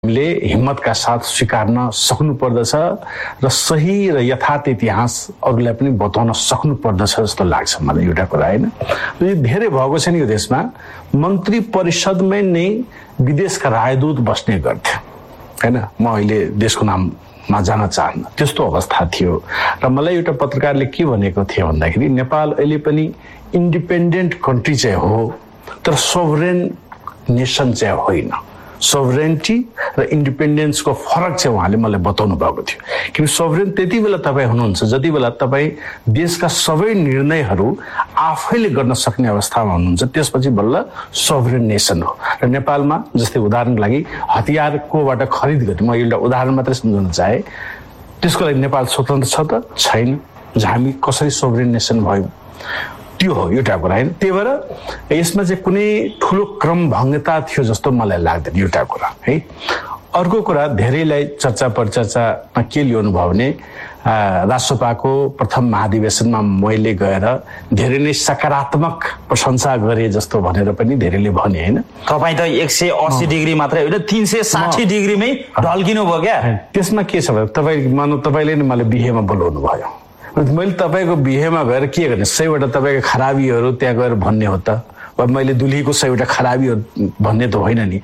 हामीले हिम्मतका साथ स्वीकार्न सक्नु पर्दछ र सही र यथार्थ इतिहास अरूलाई पनि बताउन सक्नु पर्दछ जस्तो लाग्छ मलाई एउटा कुरा हैन। यो धेरै भएको छ नि यो देशमा, मन्त्री परिषदमै नै विदेशका राजदूत बस्ने गर्थे हैन। म अहिले देशको नाममा जान चाहन्न, त्यस्तो अवस्था थियो। र मलाई एउटा पत्रकारले के भनेको थियो भन्दाखेरि नेपाल अहिले पनि इन्डिपेन्डेन्ट कन्ट्री चाहिँ हो तर सोभरेन नेसन चाहिँ होइन। सोभरेन्टी र इन्डिपेन्डेन्सको फरक चाहिँ उहाँले मलाई बताउनु भएको थियो। किनकि सोभरेन त्यति बेला तपाईँ हुनुहुन्छ जति बेला तपाईँ देशका सबै निर्णयहरू आफैले गर्न सक्ने अवस्थामा हुनुहुन्छ, त्यसपछि बल्ल सोभरेन नेसन हो। र नेपालमा जस्तै उदाहरणको लागि हतियारकोबाट खरिद गर्ने, म एउटा उदाहरण मात्रै सम्झाउन चाहे, त्यसको लागि नेपाल स्वतन्त्र छ त छैन, हामी कसरी सोभरेन नेसन भयो, त्यो हो एउटा कुरा हैन। त्यही भएर यसमा चाहिँ कुनै ठुलो क्रम भङ्गता थियो जस्तो मलाई लाग्दैन एउटा कुरा है। अर्को कुरा धेरैलाई चर्चा परिचर्चामा के ल्याउनु भयो भने राष्ट्रसभाको प्रथम महाधिवेशनमा मैले गएर धेरै नै सकारात्मक प्रशंसा गरे जस्तो भनेर पनि धेरैले भने हैन। तपाईँ त 180 डिग्री मात्रै होइन 360 डिग्रीमै ढल्किनु भयो क्या। त्यसमा के छ भने तपाईँले नै मलाई बिहेमा बोलाउनु भयो, मैले तपाईँको बिहेमा गएर के गर्ने, 100वटा तपाईँको खराबीहरू त्यहाँ गएर भन्ने हो त? मैले दुलीको 100वटा खराबीहरू भन्ने त होइन नि।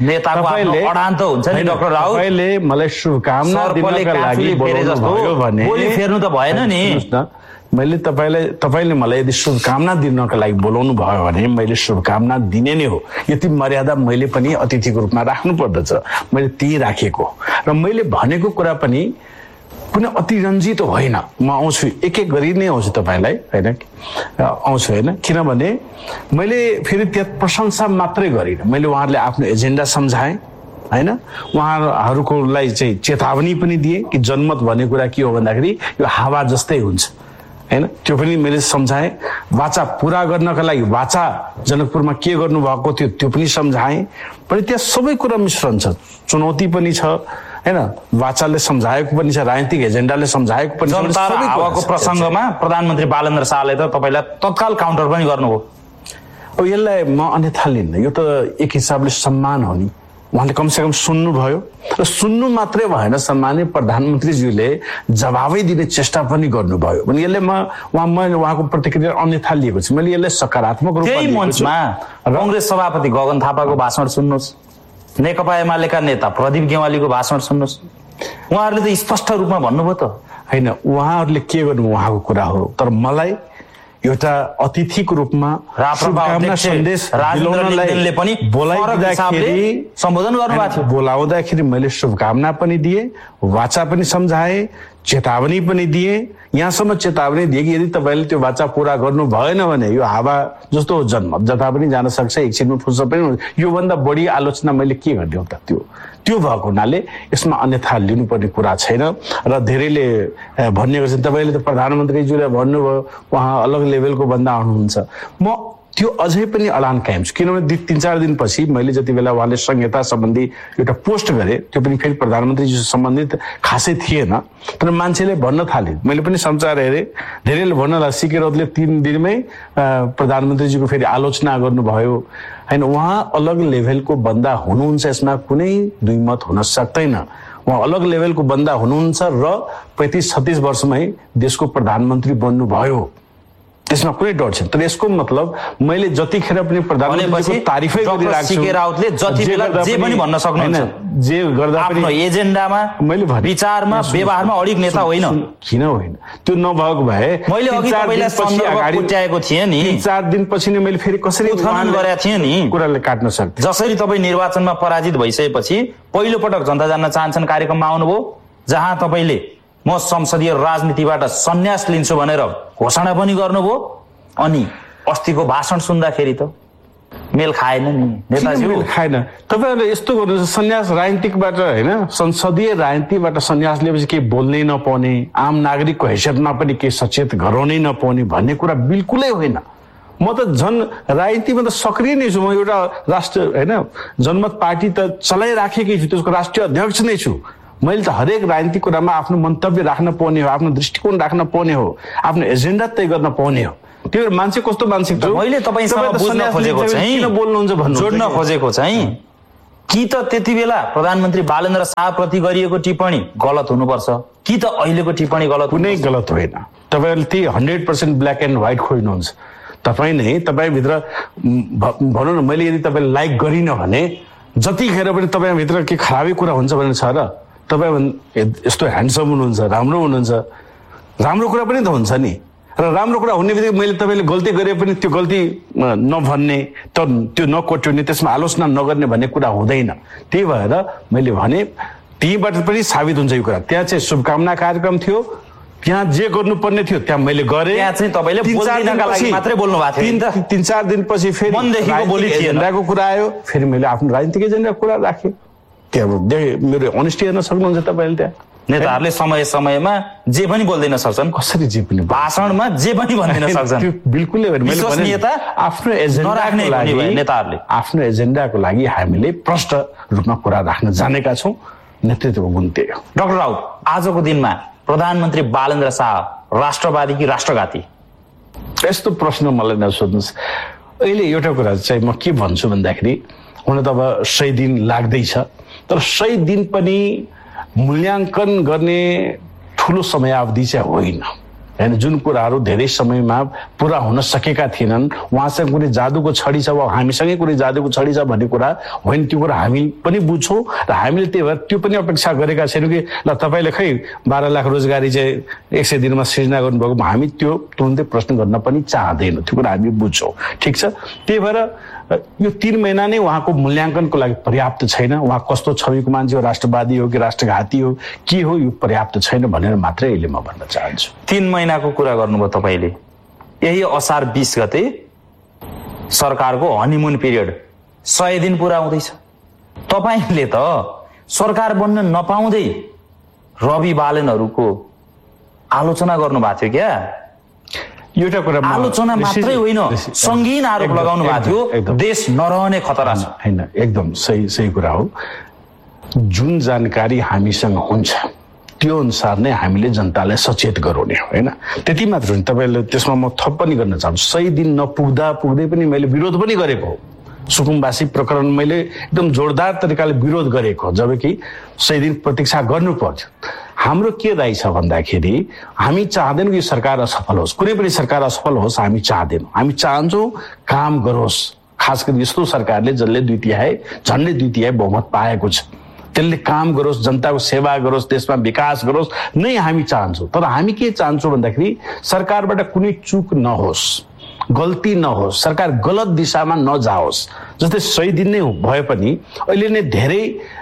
तपाईँले मलाई शुभकामना दिनका लागि बोलाउनुभयो भने फेर्नु त भएन नि। मैले तपाईँले मलाई यदि शुभकामना दिनको लागि बोलाउनु भयो भने मैले शुभकामना दिने नै हो। यति मर्यादा मैले पनि अतिथिको रूपमा राख्नु पर्दछ, मैले त्यही राखेको। र मैले भनेको कुरा पनि कुनै अतिरञ्जित होइन, म आउँछु एक एक गरी नै आउँछु तपाईँलाई होइन, आउँछु होइन। किनभने मैले फेरि त्यहाँ प्रशंसा मात्रै गरिनँ, मैले उहाँहरूले आफ्नो एजेन्डा सम्झाएँ होइन। उहाँहरूकोलाई चाहिँ चेतावनी पनि दिएँ कि जनमत भन्ने कुरा के हो भन्दाखेरि यो हावा जस्तै हुन्छ होइन, त्यो पनि मैले सम्झाएँ। वाचा पुरा गर्नका लागि वाचा जनकपुरमा के गर्नुभएको थियो त्यो पनि सम्झाएँ। पनि त्यहाँ सबै कुरा मिश्रण छ, चुनौती पनि छ हैन, वाचाले सम्झाएको पनि छ, राजनीतिक एजेन्डाले सम्झाएको पनि छ। हावाको प्रसङ्गमा प्रधानमन्त्री बालेन्द्र शाहले त तपाईँलाई तत्काल काउन्टर पनि गर्नुभयो। अब यसलाई म अन्यथा लिन्न, यो त एक हिसाबले सम्मान हो नि। उहाँले कमसेकम सुन्नुभयो र सुन्नु मात्रै भएन, सम्माननीय प्रधानमन्त्रीज्यूले जवाबै दिने चेष्टा पनि गर्नुभयो भने यसले मैले उहाँको प्रतिक्रिया अन्यथा लिएको छु। मैले यसलाई सकारात्मक रूपमा मञ्चमा कांग्रेस सभापति गगन थापाको भाषण सुन्नुहोस्, नेकपा एमालेका नेता प्रदीप गेवालीको भाषण सुन्नुहोस्, उहाँहरूले त स्पष्ट रूपमा भन्नुभयो त होइन। उहाँहरूले के गर्नु उहाँको कुरा हो, तर मलाई एउटा अतिथिको रूपमा शुभकामना सन्देश राजेन्द्रले पनि बोलाउँदाखेरि सम्बोधन गर्नुभएको थियो। बोलाउँदाखेरि मैले शुभकामना पनि दिए, वाचा पनि सम्झाएँ, चेतावनी पनि दिए। यहाँसम्म चेतावनी दिए कि यदि तपाईँले त्यो वाचा पूरा गर्नु भएन भने यो हावा जस्तो जनमत जता पनि जान सक्छ, एकछिनमा फुस्छ पनि। योभन्दा बढी आलोचना मैले के गरिदिउँ त? त्यो भएको हुनाले यसमा अन्यथा लिनुपर्ने कुरा छैन। र धेरैले भन्नेको छ तपाईँले त प्रधानमन्त्रीज्यूले भन्नुभयो उहाँ अलग लेभलको बन्दा हुनुहुन्छ। म त्यो अझै पनि अडान कायम छु, किनभने 3-4 दिनपछि मैले जति बेला उहाँले संहिता सम्बन्धी एउटा पोस्ट गरे, त्यो पनि फेरि प्रधानमन्त्रीजी सम्बन्धित खासै थिएन, तर मान्छेले भन्न थाले। मैले पनि समाचार हेरेँ, धेरैले भन्न लाग्यो सिके राउतले 3 दिनमै प्रधानमन्त्रीजीको फेरि आलोचना गर्नुभयो होइन। उहाँ अलग लेभलको बन्दा हुनुहुन्छ, यसमा कुनै दुई मत हुन सक्दैन। उहाँ अलग लेभलको बन्दा हुनुहुन्छ र 35-36 वर्षमै देशको प्रधानमन्त्री बन्नुभयो, त्यसमा कुनै डर छैन। तर यसको मतलब मैले जतिखेर पनि प्रधानमन्त्रीको तारिफै गरिरहेको छु, सिके राउतले जति बेला जे पनि भन्न सक्नुहुन्छ, जे गर्दा पनि आफ्नो एजेन्डामा मैले विचारमा व्यवहारमा अडिग नेता होइन। किन होइन? त्यो नभएको भए मैले अघि तपाईलाई सन्दर्भ पुट्याएको थिएँ नि, 3-4 दिनपछि नै मैले फेरि कसरी उत्खनन गरेको थिएँ नि, कुराले काट्न सक्थे। जसरी तपाईँ निर्वाचनमा पराजित भइसकेपछि पहिलो पटक जनता जान्न चाहन्छन् कार्यक्रममा आउनुभयो, जहाँ तपाईले म संसदीय राजनीतिबाट सन्यास लिन्छु भनेर घोषणा पनि गर्नुभयो। अनि अस्तिको भाषण सुन्दाखेरि त मेल खाएन नि नेताजी, मेल खाएन। तपाईँहरूले यस्तो गर्नुहुन्छ, सन्यास राजनीतिकबाट होइन, संसदीय राजनीतिबाट सन्यास लिएपछि केही बोल्नै नपाउने, आम नागरिकको हैसियतमा पनि केही सचेत गराउनै नपाउने भन्ने कुरा बिल्कुलै होइन। म त झन् राजनीतिमा त सक्रिय नै छु। म एउटा राष्ट्र होइन जनमत पार्टी त चलाइराखेकै छु, त्यसको राष्ट्रिय अध्यक्ष नै छु। मैले त हरेक राजनीतिक कुरामा आफ्नो मन्तव्य राख्न पाउने हो, आफ्नो दृष्टिकोण राख्न पाउने हो, आफ्नो एजेन्डा तय गर्न पाउने हो। त्यो मान्छे कस्तो मान्छे मैले तपाईसँग बुझ्न खोजेको चाहिँ, किन बोल्नुहुन्छ भन्नु जोड्न खोजेको चाहिँ कि त त्यति बेला प्रधानमन्त्री बालेन्द्र शाहप्रति गरिएको टिप्पणी गलत हुनुपर्छ कि त अहिलेको टिप्पणी गलत? कुनै गलत होइन। तपाईँले ती 100% ब्ल्याक एन्ड व्हाइट खोज्नुहुन्छ। तपाईँभित्र भनौँ न, मैले यदि तपाईँले लाइक गरिनँ भने जतिखेर पनि तपाईँभित्र के खराबी कुरा हुन्छ भने छ र? तपाईँ यस्तो ह्यान्डसम हुनुहुन्छ, राम्रो हुनुहुन्छ, राम्रो कुरा पनि त हुन्छ नि। र राम्रो कुरा हुने बित्तिकै मैले तपाईँले गल्ती गरे पनि त्यो गल्ती नभन्ने, त्यो नकोट्याउने, त्यसमा आलोचना नगर्ने भन्ने कुरा हुँदैन। त्यही भएर मैले भने त्यहीँबाट पनि साबित हुन्छ यो कुरा। त्यहाँ चाहिँ शुभकामना कार्यक्रम थियो, त्यहाँ जे गर्नुपर्ने थियो त्यहाँ मैले गरेँ। त्यहाँ चाहिँ तपाईँले बोल्दिनका लागि मात्रै बोल्नु भएको थियो। 3-4 दिनपछि फेरि एजेन्डाको कुरा आयो, फेरि मैले आफ्नो राजनीतिक एजेन्डाको कुरा राखेँ। त्यहाँ मेरो अनेस्टी हेर्न सक्नुहुन्छ तपाईँले। त्यहाँ नेताहरूले समय समयमा जे पनि बोल्दैन सक्छन्। कसरी जे पनि भाषणमा जे पनि भन्दिन सक्छन्। बिल्कुलै आफ्नो एजेन्डाको लागि हामीले प्रष्ट रूपमा कुरा राख्न जानेका छौँ। नेतृत्वको गुण त्यही हो। डाक्टर राउत, आजको दिनमा प्रधानमन्त्री बालेन्द्र शाह राष्ट्रवादी कि राष्ट्रघाती? यस्तो प्रश्न मलाई नसोध्नुहोस्। अहिले एउटा कुरा चाहिँ म के भन्छु भन्दाखेरि, हुन त अब 100 दिन लाग्दैछ, तर 100 दिन पनि मूल्याङ्कन गर्ने ठुलो समयावधि चाहिँ होइन। जुन कुराहरू धेरै समयमा पुरा हुन सकेका थिएनन्, उहाँसँग कुनै जादुको छडी छ वा हामीसँगै कुनै जादुको छडी छ भन्ने कुरा होइन। त्यो कुरा हामी पनि बुझ्छौँ र हामीले त्यही भएर त्यो पनि अपेक्षा गरेका छैनौँ कि ल तपाईँले खै 12 लाख रोजगारी चाहिँ 100 दिनमा सृजना गर्नुभएको। हामी त्यो तुरुन्तै प्रश्न गर्न पनि चाहँदैनौँ, त्यो कुरा हामी बुझ्छौँ। ठिक छ, त्यही भएर यो 3 महिना नै उहाँको मूल्याङ्कनको लागि पर्याप्त छैन। उहाँ कस्तो छविको मान्छे हो, राष्ट्रवादी हो कि राष्ट्रघाती हो, के हो, यो पर्याप्त छैन भनेर मात्रै अहिले म भन्न चाहन्छु। 3 महिनाको कुरा गर्नुभयो तपाईँले। यही असार 20 गते सरकारको हनीमुन पिरियड 100 दिन पुरा हुँदैछ। तपाईँले त सरकार बन्न नपाउँदै रवि बालेनहरूको आलोचना गर्नुभएको थियो क्या? एउटा कुरा आलोचना मात्रै होइन, संगीन आरोप लगाउनु भएको थियो, देश नरहने खतरा छ। होइन, एकदम सही कुरा हो। जुन जानकारी हामीसँग हुन्छ त्यो अनुसार नै हामीले जनतालाई सचेत गराउने हो, होइन? त्यति मात्र होइन। तपाईँले त्यसमा म थप पनि गर्न चाहन्छु। 100 दिन नपुग्दै पनि मैले विरोध पनि गरेको हो। सुकुम्बासी प्रकरण मैले एकदम जोरदार तरिकाले विरोध गरेको, जबकि 100 दिन प्रतीक्षा गर्नु पर्छ। हाम्रो के राय छ भन्दाखेरि, हामी चाहँदैनौँ कि सरकार असफल होस्, कुनै पनि सरकार असफल होस् हामी चाहँदैनौँ। हामी चाहन्छौँ काम गरोस्, खास गरी यस्तो सरकारले जसले झन्डै 2 तिहाई बहुमत पाएको छ, त्यसले काम गरोस्, जनताको सेवा गरोस्, देशमा विकास गरोस् नै हामी चाहन्छौँ। तर हामी के चाहन्छौँ भन्दाखेरि सरकारबाट कुनै चुक नहोस्, गल्ती नहोस्, सरकार गलत दिशामा नजाओस्। जस्तै 100 दिन नै भए पनि अहिले नै धेरै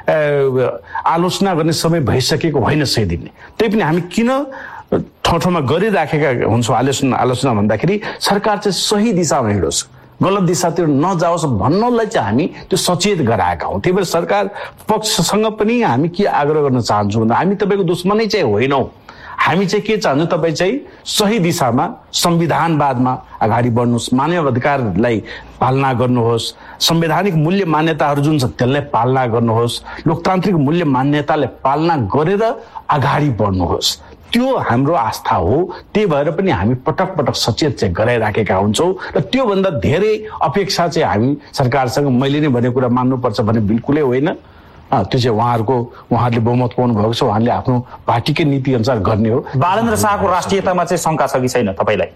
आलोचना गर्ने समय भइसकेको होइन 100 दिन। त्यही पनि हामी किन ठाउँमा गरिराखेका हुन्छौँ आलोचना भन्दाखेरि, सरकार चाहिँ सही दिशामा हिँडोस्, गलत दिशातिर नजाओस् भन्नलाई चाहिँ हामी त्यो सचेत गराएका हौँ। त्यही भएर सरकार पक्षसँग पनि हामी के आग्रह गर्न चाहन्छौँ भन्दा, हामी तपाईँको दुश्मनै चाहिँ होइनौँ। हामी चाहिँ के चाहन्छौँ, तपाईँ चाहिँ सही दिशामा संविधानवादमा अगाडि बढ्नुहोस्, मानव अधिकारलाई पालना गर्नुहोस्, संवैधानिक मूल्य मान्यताहरू जुन छ त्यसलाई पालना गर्नुहोस्, लोकतान्त्रिक मूल्य मान्यतालाई पालना गरेर अगाडि बढ्नुहोस्। त्यो हाम्रो आस्था हो। त्यही भएर पनि हामी पटक पटक सचेत चाहिँ गराइराखेका हुन्छौँ र त्योभन्दा धेरै अपेक्षा चाहिँ हामी सरकारसँग मैले नै भनेको कुरा मान्नुपर्छ भन्ने बिल्कुलै होइन। त्यो चाहिँ उहाँहरूले बहुमत पाउनु भएको छ, उहाँले आफ्नो पार्टीकै नीति अनुसार गर्ने हो। बालेन्द्र शाहको राष्ट्रियतामा चाहिँ शङ्का छ कि छैन तपाईँलाई?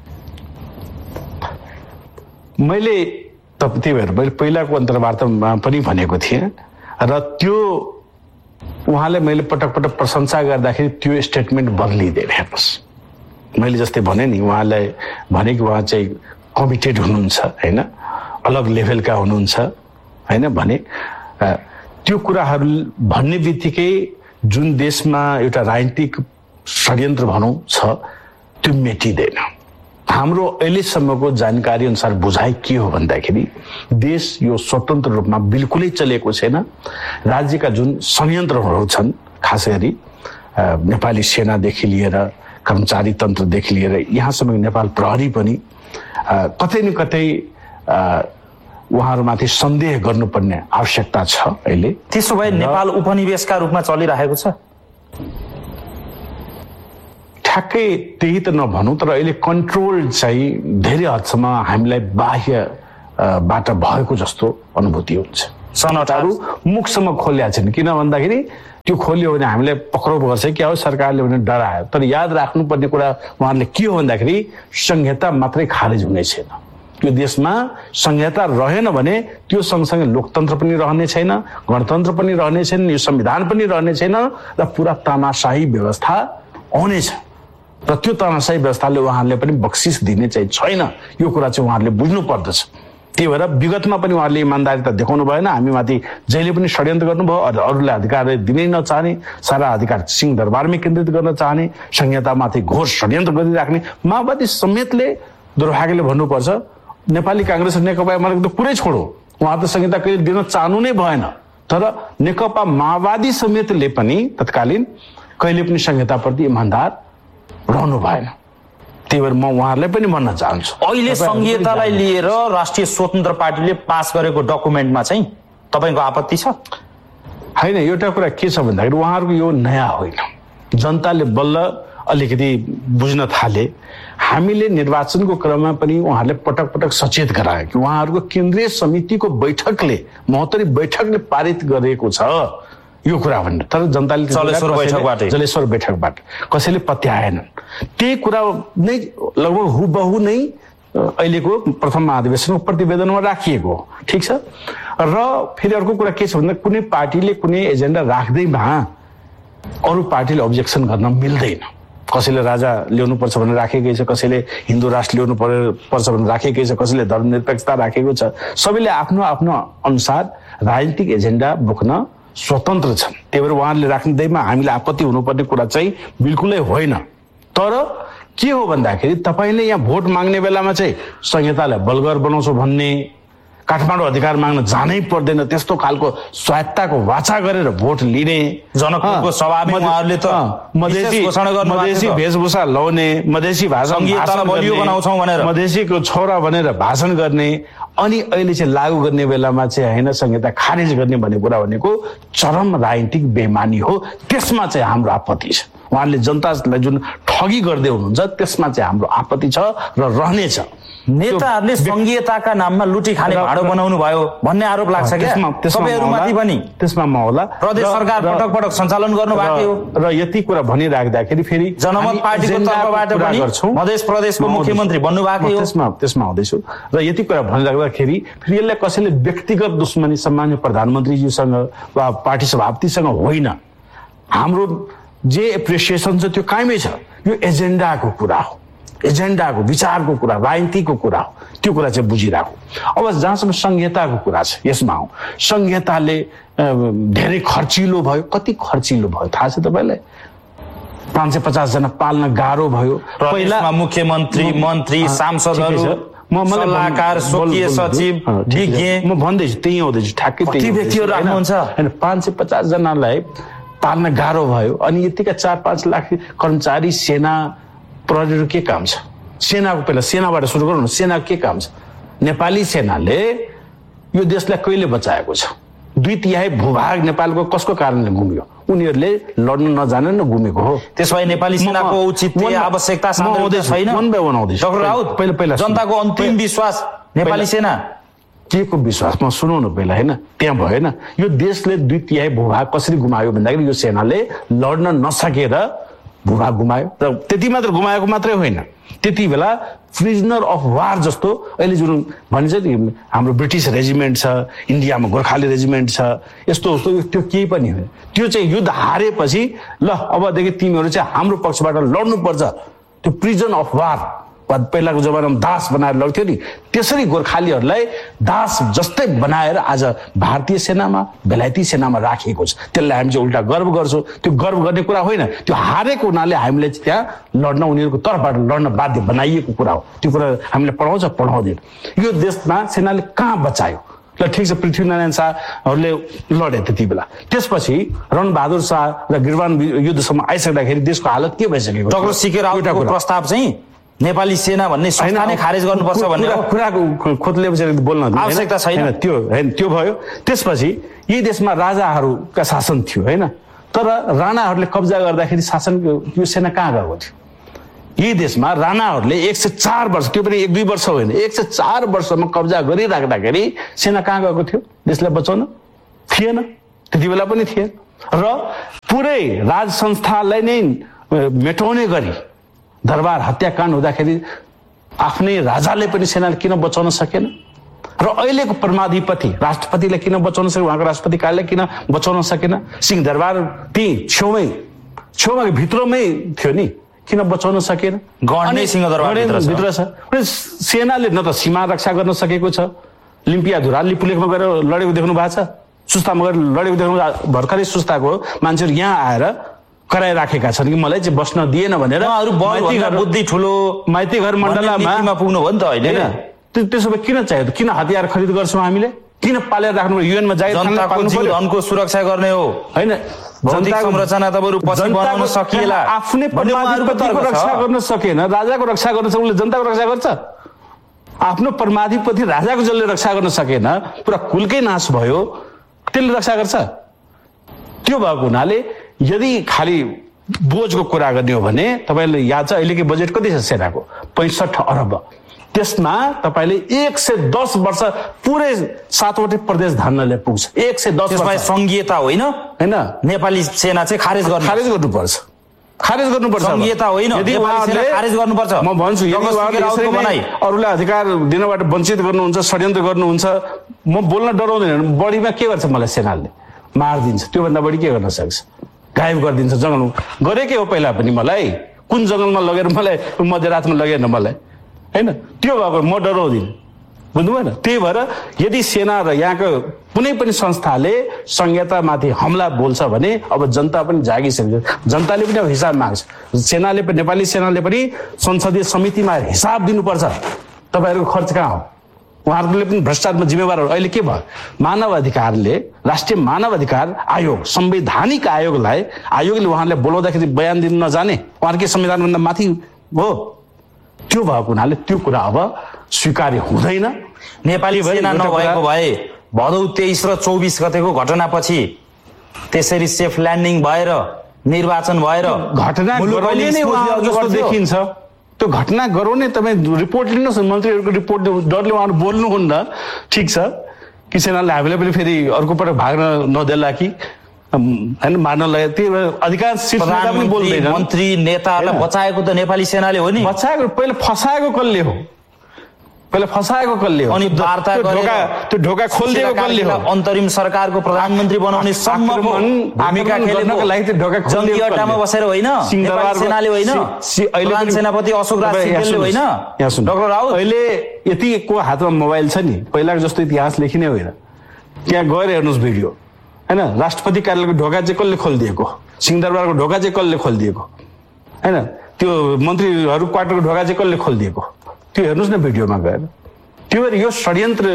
मैले त्यही भएर मैले पहिलाको अन्तर्वार्तामा पनि भनेको थिएँ र त्यो उहाँले मैले पटक पटक प्रशंसा गर्दाखेरि त्यो स्टेटमेन्ट बदलिँदैन। हेर्नुहोस्, मैले जस्तै भने नि, उहाँलाई भने कि उहाँ चाहिँ कमिटेड हुनुहुन्छ, होइन, अलग लेभलका हुनुहुन्छ, होइन भने त्यो कुराहरू भन्ने बित्तिकै जुन देशमा एउटा राजनीतिक षड्यन्त्र भनौँ छ त्यो मेटिँदैन। हाम्रो अहिलेसम्मको जानकारी अनुसार बुझाइ के हो भन्दाखेरि, देश यो स्वतन्त्र रूपमा बिल्कुलै चलेको छैन। राज्यका जुन संयन्त्रहरू छन्, खास गरी नेपाली सेनादेखि लिएर कर्मचारी तन्त्रदेखि लिएर यहाँसम्म नेपाल प्रहरी पनि कतै न कतै उहाँहरूमाथि सन्देह गर्नुपर्ने आवश्यकता छ अहिले। त्यसो भए नेपाल उपनिवेशका रूपमा चलिरहेको छ? ठ्याक्कै त्यही त नभनौँ, तर अहिले कन्ट्रोल चाहिँ धेरै हदसम्म हामीलाई बाह्यबाट भएको जस्तो अनुभूति हुन्छ। सन् 18 मुखसम्म खोल्या छैन। किन भन्दाखेरि त्यो खोल्यो भने हामीले पक्राउ गर्छ क्या हो, सरकारले भने डरायो। तर याद राख्नुपर्ने कुरा उहाँहरूले के हो भन्दाखेरि संहिता मात्रै खारेज हुने छैन। यो देशमा संहिता रहेन भने त्यो सँगसँगै लोकतन्त्र पनि रहने छैन, गणतन्त्र पनि रहने छैन, यो संविधान पनि रहने छैन र पुरा तानाशाही व्यवस्था आउनेछ। र त्यो तानाशाही व्यवस्थाले उहाँहरूले पनि बक्सिस दिने चाहिँ छैन। यो कुरा चाहिँ उहाँहरूले बुझ्नु पर्दछ। त्यही भएर विगतमा पनि उहाँहरूले इमान्दारिता देखाउनु भएन। हामीमाथि जहिले पनि षड्यन्त्र गर्नुभयो, अरूलाई अधिकार दिनै नचाहने, सारा अधिकार सिंहदरबारमै केन्द्रित गर्न चाहने, संहितामाथि घोर षड्यन्त्र गरिराख्ने माओवादी समेतले दुर्भाग्यले भन्नुपर्छ नेपाली कांग्रेस र नेकपा एमाले त कुरै छोडो, उहाँ त संहिता कहिले दिन चाहनु नै भएन। तर नेकपा माओवादी समेतले पनि तत्कालीन कहिले पनि संहिताप्रति इमान्दार रहनु भएन। त्यही भएर म उहाँहरूलाई पनि भन्न चाहन्छु, अहिले संहितालाई लिएर राष्ट्रिय स्वतन्त्र पार्टीले पास गरेको डकुमेन्टमा चाहिँ तपाईँको आपत्ति छ? होइन, एउटा कुरा के छ भन्दाखेरि उहाँहरूको यो नयाँ होइन। जनताले बल्ल अलिकति बुझ्न थाले। हामीले निर्वाचनको क्रममा पनि उहाँहरूले पटक पटक सचेत गरायो कि उहाँहरूको केन्द्रीय समितिको बैठकले, महोत्तरी बैठकले पारित गरेको छ यो कुरा भन्ने। तर जनताले जलेश्वर बैठकबाट कसैले पत्याएनन्। त्यही कुरा नै लगभग हुबहु नै अहिलेको प्रथम महाधिवेशनको प्रतिवेदनमा राखिएको हो। ठिक छ। र फेरि अर्को कुरा के छ भन्दा कुनै पार्टीले कुनै एजेन्डा राख्दैमा अरू पार्टीले अब्जेक्सन गर्न मिल्दैन। कसैले राजा ल्याउनुपर्छ भनेर राखेकै छ, कसैले हिन्दू राष्ट्र ल्याउनु पर्छ भनेर राखेकै छ, कसैले धर्मनिरपेक्षता राखेको छ। सबैले आफ्नो आफ्नो अनुसार राजनीतिक एजेन्डा बोक्न स्वतन्त्र छन्। त्यही भएर उहाँहरूले राख्दैमा हामीले आपत्ति हुनुपर्ने कुरा चाहिँ बिल्कुलै होइन। तर के हो भन्दाखेरि तपाईँले यहाँ भोट माग्ने बेलामा चाहिँ संहितालाई बलगर बनाउँछु भन्ने, काठमाडौँ अधिकार माग्न जानै पर्दैन त्यस्तो खालको स्वायत्ताको वाचा गरेर भोट लिने, जनकपुरको सभामा उहाँहरूले त मधेसी वेशभूषा लाउने, मधेसी भाषा बनाउँछौँ भनेर मधेसीको छोरा भनेर भाषण गर्ने, अनि अहिले चाहिँ लागू गर्ने बेलामा चाहिँ होइन संहिता खारेज गर्ने भन्ने कुरा भनेको चरम राजनीतिक बेमानी हो। त्यसमा चाहिँ हाम्रो आपत्ति छ। उहाँले जनतालाई जुन ठगी गर्दै हुनुहुन्छ त्यसमा चाहिँ हाम्रो आपत्ति छ र रहनेछ। नेताहरूले संघीयताका नाममा लुटी खाने भाडो बनाउनु भयो भन्ने आरोप लाग्छ क्या तपाईँहरूमाथि पनि? त्यसमा म होला, प्रदेश सरकार पटक पटक सञ्चालन गर्नु भएको हो र यति कुरा भनिराख्दाखेरि फेरि जनमत पार्टीको तर्फबाट पनि मधेस प्रदेशको मुख्यमन्त्री बन्नु भएको हो। त्यसमा आउँदैछु। र यति कुरा भनिराख्दाखेरि फेरि यसलाई कसैले व्यक्तिगत दुश्मनी सम्मान्य प्रधानमन्त्रीज्यूसँग वा पार्टी सभापतिसँग होइन। हाम्रो जे एप्रिसिएसन छ त्यो कायमै छ। यो एजेन्डाको कुरा हो, एजेन्डाको विचारको कुरा, राजनीतिको कुरा हो। त्यो कुरा चाहिँ बुझिराखौ। अब जहाँसम्म संहिताको कुरा छ यसमा हो। संहिताले धेरै खर्चिलो भयो। कति खर्चिलो भयो थाहा छ तपाईँलाई? 550 जना पाल्न गाह्रो भयो। पहिला मुख्यमन्त्री, मन्त्री, सांसदहरू, सल्लाहकार, स्वकीय सचिव, विज्ञ, म भन्दैछु त्यही आउँदैछु ठ्याक्कै त्यही व्यक्तिहरू राख्नुहुन्छ। हैन 550 जनालाई पाल्न गाह्रो भयो। अनि यतिका 4-5 लाख कर्मचारी, सेना, प्रहरीहरू के काम छ? सेनाको पहिला सेनाबाट सुरु गरौँ न। सेना के काम छ? नेपाली सेनाले यो देशलाई कहिले बचाएको छ? 2/3 भूभाग नेपालको कसको कारणले गुम्यो? उनीहरूले लड्न नजानेर गुमेको हो। त्यसपछि नेपाली सेनाको औचित्य, आवश्यकता छैन। डाक्टर राउत, पहिला जनताको अन्तिम विश्वास नेपाली सेना के को विश्वास? म सुनाउनु पहिला होइन। त्यहाँ भएन। यो देशले 2/3 भूभाग कसरी गुमायो भन्दाखेरि यो सेनाले लड्न नसकेर भूभाग गुमायो। र त्यति मात्र गुमाएको मात्रै होइन, त्यति बेला प्रिजनर अफ वार जस्तो अहिले जुन भनिन्छ नि हाम्रो ब्रिटिस रेजिमेन्ट छ, इन्डियामा गोर्खाली रेजिमेन्ट छ, यस्तो त्यो केही पनि होइन। त्यो चाहिँ युद्ध हारेपछि ल अबदेखि तिमीहरू चाहिँ हाम्रो पक्षबाट लड्नुपर्छ, त्यो प्रिजन अफ वार पहिलाको जमानामा दास बनाएर लड्थ्यो नि, त्यसरी गोर्खालीहरूलाई दास जस्तै बनाएर आज भारतीय सेनामा, बेलायती सेनामा राखिएको छ। त्यसलाई हामी चाहिँ उल्टा गर्व गर्छौँ। त्यो गर्व गर्ने कुरा होइन, त्यो हारेको हुनाले हामीले त्यहाँ लड्न, उनीहरूको तर्फबाट लड्न बाध्य बनाइएको कुरा हो। त्यो कुरा हामीले पढाउँछ पढाउँदैन। यो देशमा सेनाले कहाँ बचायो? ल ठिक छ, पृथ्वीनारायण शाहहरूले लडे त्यति बेला। त्यसपछि रणबहादुर शाह र गिरवान युद्धसम्म आइसक्दाखेरि देशको हालत के भइसकेको? डक्टर सीके रावतको प्रस्ताव चाहिँ नेपाली सेना भन्ने संस्था नै खारेज गर्नुपर्छ भन्ने कुराको खोतलेपछि बोल्न आवश्यकता छैन। त्यो भयो। त्यसपछि यही देशमा राजाहरूका शासन थियो होइन, तर राणाहरूले कब्जा गर्दाखेरि शासन यो सेना कहाँ गएको थियो? यही देशमा राणाहरूले 104 वर्ष, त्यो पनि 1-2 वर्ष होइन, 104 वर्षसम्म कब्जा गरिराख्दाखेरि सेना कहाँ गएको थियो देशलाई बचाउन? थिएन, त्यति बेला पनि थिएन। र पुरै राज संस्थालाई नै मेटाउने गरी दरबार हत्याकाण्ड हुँदाखेरि आफ्नै राजाले पनि सेनाले किन बचाउन सकेन? र अहिलेको परमाधिपति राष्ट्रपतिले किन बचाउन सकेन? उहाँको राष्ट्रपति कार्यालय किन बचाउन सकेन? सिंहदरबार त्यही छेउमा भित्रमै थियो नि, किन बचाउन सकेन? गढ सिंहदरबार भित्र छ। सेनाले न त सीमा रक्षा गर्न सकेको छ, लिम्पिया धुराली पुलेकमा गएर लडेको देख्नु भएको छ, सुस्तामा गएर लडेको देख्नु, भर्खरै सुस्ताको मान्छेहरू यहाँ आएर कराइराखेका छन् कि मलाई चाहिँ बस्न दिएन भनेर। बुद्धि ठुलो माइती घर मण्डलामा पुग्नु हो नि त अहिले। त्यसो भए किन चाहियो? किन हतियार खरिद गर्छौँ हामीले? किन पालेर राख्नु? युएनमा जागिर धनको सुरक्षा गर्ने हो होइन? भौतिक संरचना त बरु पछि बनाउन सकिएला। आफ्नै परमाधिपतिको रक्षा गर्न सकेन, राजाको रक्षा गर्न सकेन, उसले जनताको रक्षा गर्छ? आफ्नो परमाधिपति राजाको जसले रक्षा गर्न सकेन, पुरा कुलकै नाश भयो, त्यसले रक्षा गर्छ? त्यो भएको हुनाले यदि खालि बोझको कुरा गर्ने हो भने तपाईँले याद छ अहिलेको बजेट कति छ सेनाको? 65 अरब। त्यसमा तपाईँले 110 वर्ष पुरै 7वटै प्रदेश धान्नले पुग्छ। 110 वर्ष संघीयता होइन हैन? नेपाली सेना चाहिँ खारेज गर्नुपर्छ। संघीयता होइन, खारेज गर्नुपर्छ। म भन्छु अरूलाई अधिकार दिनबाट वञ्चित गर्नुहुन्छ, षड्यन्त्र गर्नुहुन्छ, म बोल्न डराउँदैन। बढीमा के गर्छ मलाई सेनाले? मारिदिन्छ। त्योभन्दा बढी के गर्न सक्छ? गायब गरिदिन्छ जङ्गलमा। गरेकै हो पहिला पनि मलाई, कुन जङ्गलमा लगेर मलाई मध्यरातमा लगेन मलाई, होइन? त्यो भएको म डराउँदिनँ, बुझ्नु भएन? त्यही भएर यदि सेना र यहाँको कुनै पनि संस्थाले संहितामाथि हमला बोल्छ भने अब जनता पनि जागिसक्यो, जनताले पनि अब हिसाब माग्छ। सेनाले पनि, नेपाली सेनाले पनि संसदीय समितिमा हिसाब दिनुपर्छ। तपाईँहरूको खर्च कहाँ हो? उहाँहरूले पनि भ्रष्टाचारमा जिम्मेवार। अहिले के भयो? मानव अधिकारले, राष्ट्रिय मानव अधिकार आयोग, संवैधानिक आयोगले उहाँहरूले बोलाउँदाखेरि बयान दिन नजाने, उहाँहरूकै संविधानभन्दा माथि हो। त्यो भएको हुनाले त्यो कुरा अब स्वीकार्य हुँदैन। नेपाली सेना नभएको भए भदौ 23 र 24 गतेको घटनापछि त्यसरी सेफ ल्यान्डिङ भएर निर्वाचन भएर घटना जस्तो देखिन्छ। त्यो घटना गराउने तपाईँ रिपोर्ट लिनुहोस्, मन्त्रीहरूको रिपोर्ट डरले उहाँहरू बोल्नुहुन्न, ठिक छ कि सेनाले हामीले पनि फेरि अर्को पटक भाग्न नदेला कि होइन, मार्न लाग्यो। त्यो अधिकांश पनि बोल्दैन। मन्त्री नेतालाई बचाएको त नेपाली सेनाले हो नि। बचाएको पहिला फसाएको कसले हो? अनि वार्ता त्यो ढोका खोलिदिएको कसले हो? अन्तरिम सरकारको प्रधानमन्त्री बनाउने सम्मको भूमिका खेलेको जङ्गी अड्डामा बसेर होइन, नेपाली सेनाले होइन, प्रधान सेनापति अशोक राज सिक्किमले होइन, डाक्टर राउत। अहिले यतिको हातमा मोबाइल छ नि, पहिलाको जस्तो इतिहास लेखिने होइन। त्यहाँ गएर हेर्नुहोस् भिडियो, होइन? राष्ट्रपति कार्यालयको ढोका चाहिँ कसले खोलिदिएको? सिंहदरबारको ढोका चाहिँ कसले खोलिदिएको? होइन? त्यो मन्त्रीहरू क्वार्टरको ढोका चाहिँ कसले खोलिदिएको? त्यो हेर्नुहोस् न भिडियोमा गएर। त्यो भएर यो षड्यन्त्र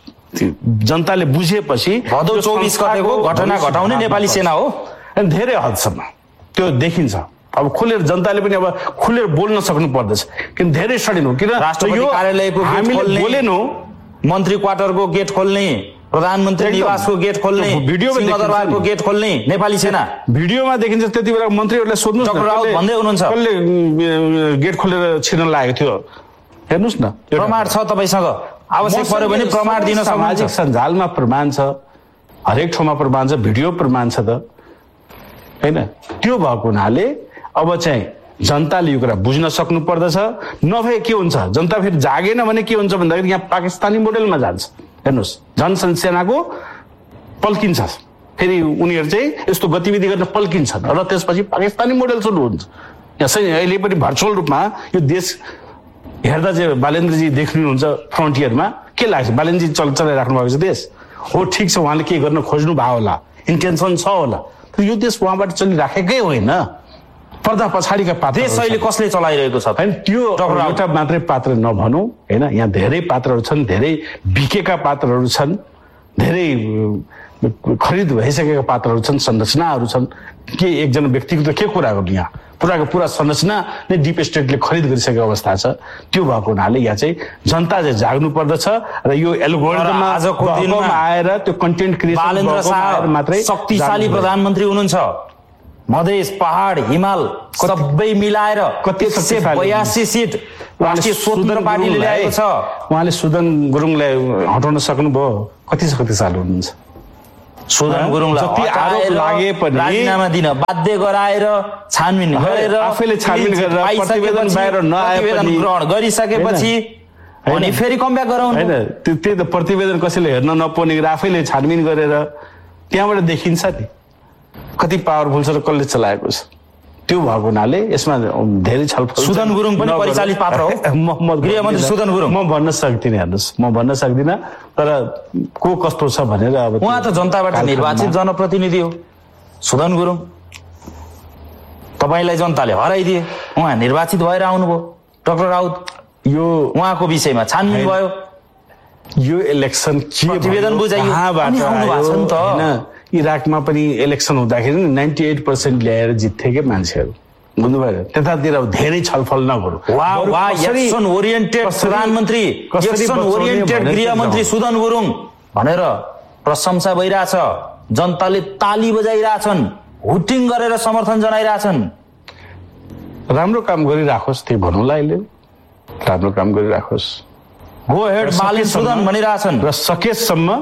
जनताले बुझेपछि भदौ 24 गतेको घटना घटाउने नेपाली सेना हो। धेरै हदसम्म त्यो देखिन्छ। अब खुलेर जनताले पनि अब खुलेर बोल्न सक्नु पर्दछ, किन धेरै षड्यन्त्र। किन राष्ट्रपति कार्यालयको हामीले बोलेनौ, मन्त्री क्वार्टरको गेट खोल्ने, प्रधानमन्त्री निवासको गेट खोल्ने, सिंहदरबारको गेट खोल्ने नेपाली सेना भिडियोमा देखिन्छ। त्यति बेला मन्त्रीहरूलाई सोध्नुहोस् डाक्टर राउत भन्दै हुनुहुन्छ कसले गेट खोलेर छिर्न लागेको थियो, हेर्नुहोस् न। प्रमाण छ तपाईसँग, आवश्यक पर्यो भने प्रमाण दिन सक्नुहुन्छ। सामाजिक सञ्जालमा प्रमाण छ, हरेक ठाउँमा प्रमाण छ, भिडियो प्रमाण छ त, होइन? त्यो भएको हुनाले अब चाहिँ जनताले यो कुरा बुझ्न सक्नु पर्दछ। नभए के हुन्छ, जनता फेरि जागेन भने के हुन्छ भन्दाखेरि यहाँ पाकिस्तानी मोडेलमा जान्छ। हेर्नुहोस्, जनसेनाको पल्किन्छ, फेरि उनीहरू चाहिँ यस्तो गतिविधि गर्न पल्किन्छन् र त्यसपछि पाकिस्तानी मोडेल सुरु हुन्छ। यहाँ अहिले पनि भर्चुअल रूपमा यो देश हेर्दा चाहिँ बालेन्द्रजी देख्नुहुन्छ फ्रन्टियरमा, के लाग्छ? बालेन्द्रजी चलाइराख्नु भएको छ देश हो, ठिक छ, उहाँले के गर्न खोज्नु भयो होला, इन्टेन्सन छ होला, तर यो देश उहाँबाट चलिराखेकै होइन। पर्दा पछाडिका पात्र देश अहिले कसले चलाइरहेको छ? होइन, त्यो एउटा मात्रै पात्र नभनौँ, होइन? यहाँ धेरै पात्रहरू छन्, धेरै बिकेका पात्रहरू छन्, धेरै खरिद भइसकेका पात्रहरू छन्, संरचनाहरू छन्। के एकजना व्यक्तिको त के कुरा गर्नु? यहाँ पुराको पुरा संरचना नै डिप स्टेटले खरिद गरिसकेको अवस्था छ। त्यो भएको हुनाले यहाँ चाहिँ जनता चाहिँ जाग्नु पर्दछ र यो एल्गोरिदममा आजको दिनमा आएर त्यो कन्टेन्ट क्रिएसन मात्रै शक्तिशाली प्रधानमन्त्री हुनुहुन्छ। मधेस, पहाड, हिमाल सबै मिलाएर 82 सिट राष्ट्रिय स्वतन्त्र पार्टीले ल्याएको छ। उहाँले सुदन गुरुङलाई हटाउन सक्नुभयो? कति शक्तिशाली हुनुहुन्छ? सुदन गुरुङलाई जति आरोप लागे पनि राजीनामा दिन बाध्य गराएर छानबिन गरेर आफैले छानबिन गरेर प्रतिवेदन बाहिर नआए पनि ग्रहण गरिसकेपछि अनि फेरि कमब्याक गराउनु हैन त्यही त प्रतिवेदन कसैले हेर्न नपाउने आफैले छानबिन गरेर त्यहाँबाट देखिन्छ नि कति पावरफुल छ र कसले चलाएको छ त्यो भएको हुनाले यसमा धेरै छलफल सुदन गुरुङ पनि परिचालित पात्र हो गृहमन्त्री सुदन गुरुङ म भन्न सक्दिनँ हेर्नुहोस् म भन्न सक्दिनँ तर को कस्तो छ भनेर अब उहाँ त जनताबाट निर्वाचित जनप्रतिनिधि हो सुदन गुरुङ तपाईलाई जनताले हराइदिए उहाँ निर्वाचित भएर आउनुभयो डाक्टर राउत यो उहाँको विषयमा छानबिन भयो यो इलेक्सन के प्रतिवेदन बुझाइयो हैन इराकमा पनि इलेक्सन हुँदाखेरि 98% ल्याएर जित्थे के मान्छेहरू बुझ्नुभयो त्यतातिर धेरै छलफल नगरौँ एक्सन ओरिएन्टेड प्रधानमन्त्री एक्सन ओरिएन्टेड गृहमन्त्री सुदन गुरुङ भनेर प्रशंसा भइरहेछ जनताले ताली बजाइरहेछन् हुटिङ गरेर समर्थन जनाइरहेछन् राम्रो काम गरिराखोस् त्यही भनौँला अहिले राम्रो काम गरिराखोस् गो हेड बालेन सुदन भनिरहेछन् र सकेसम्म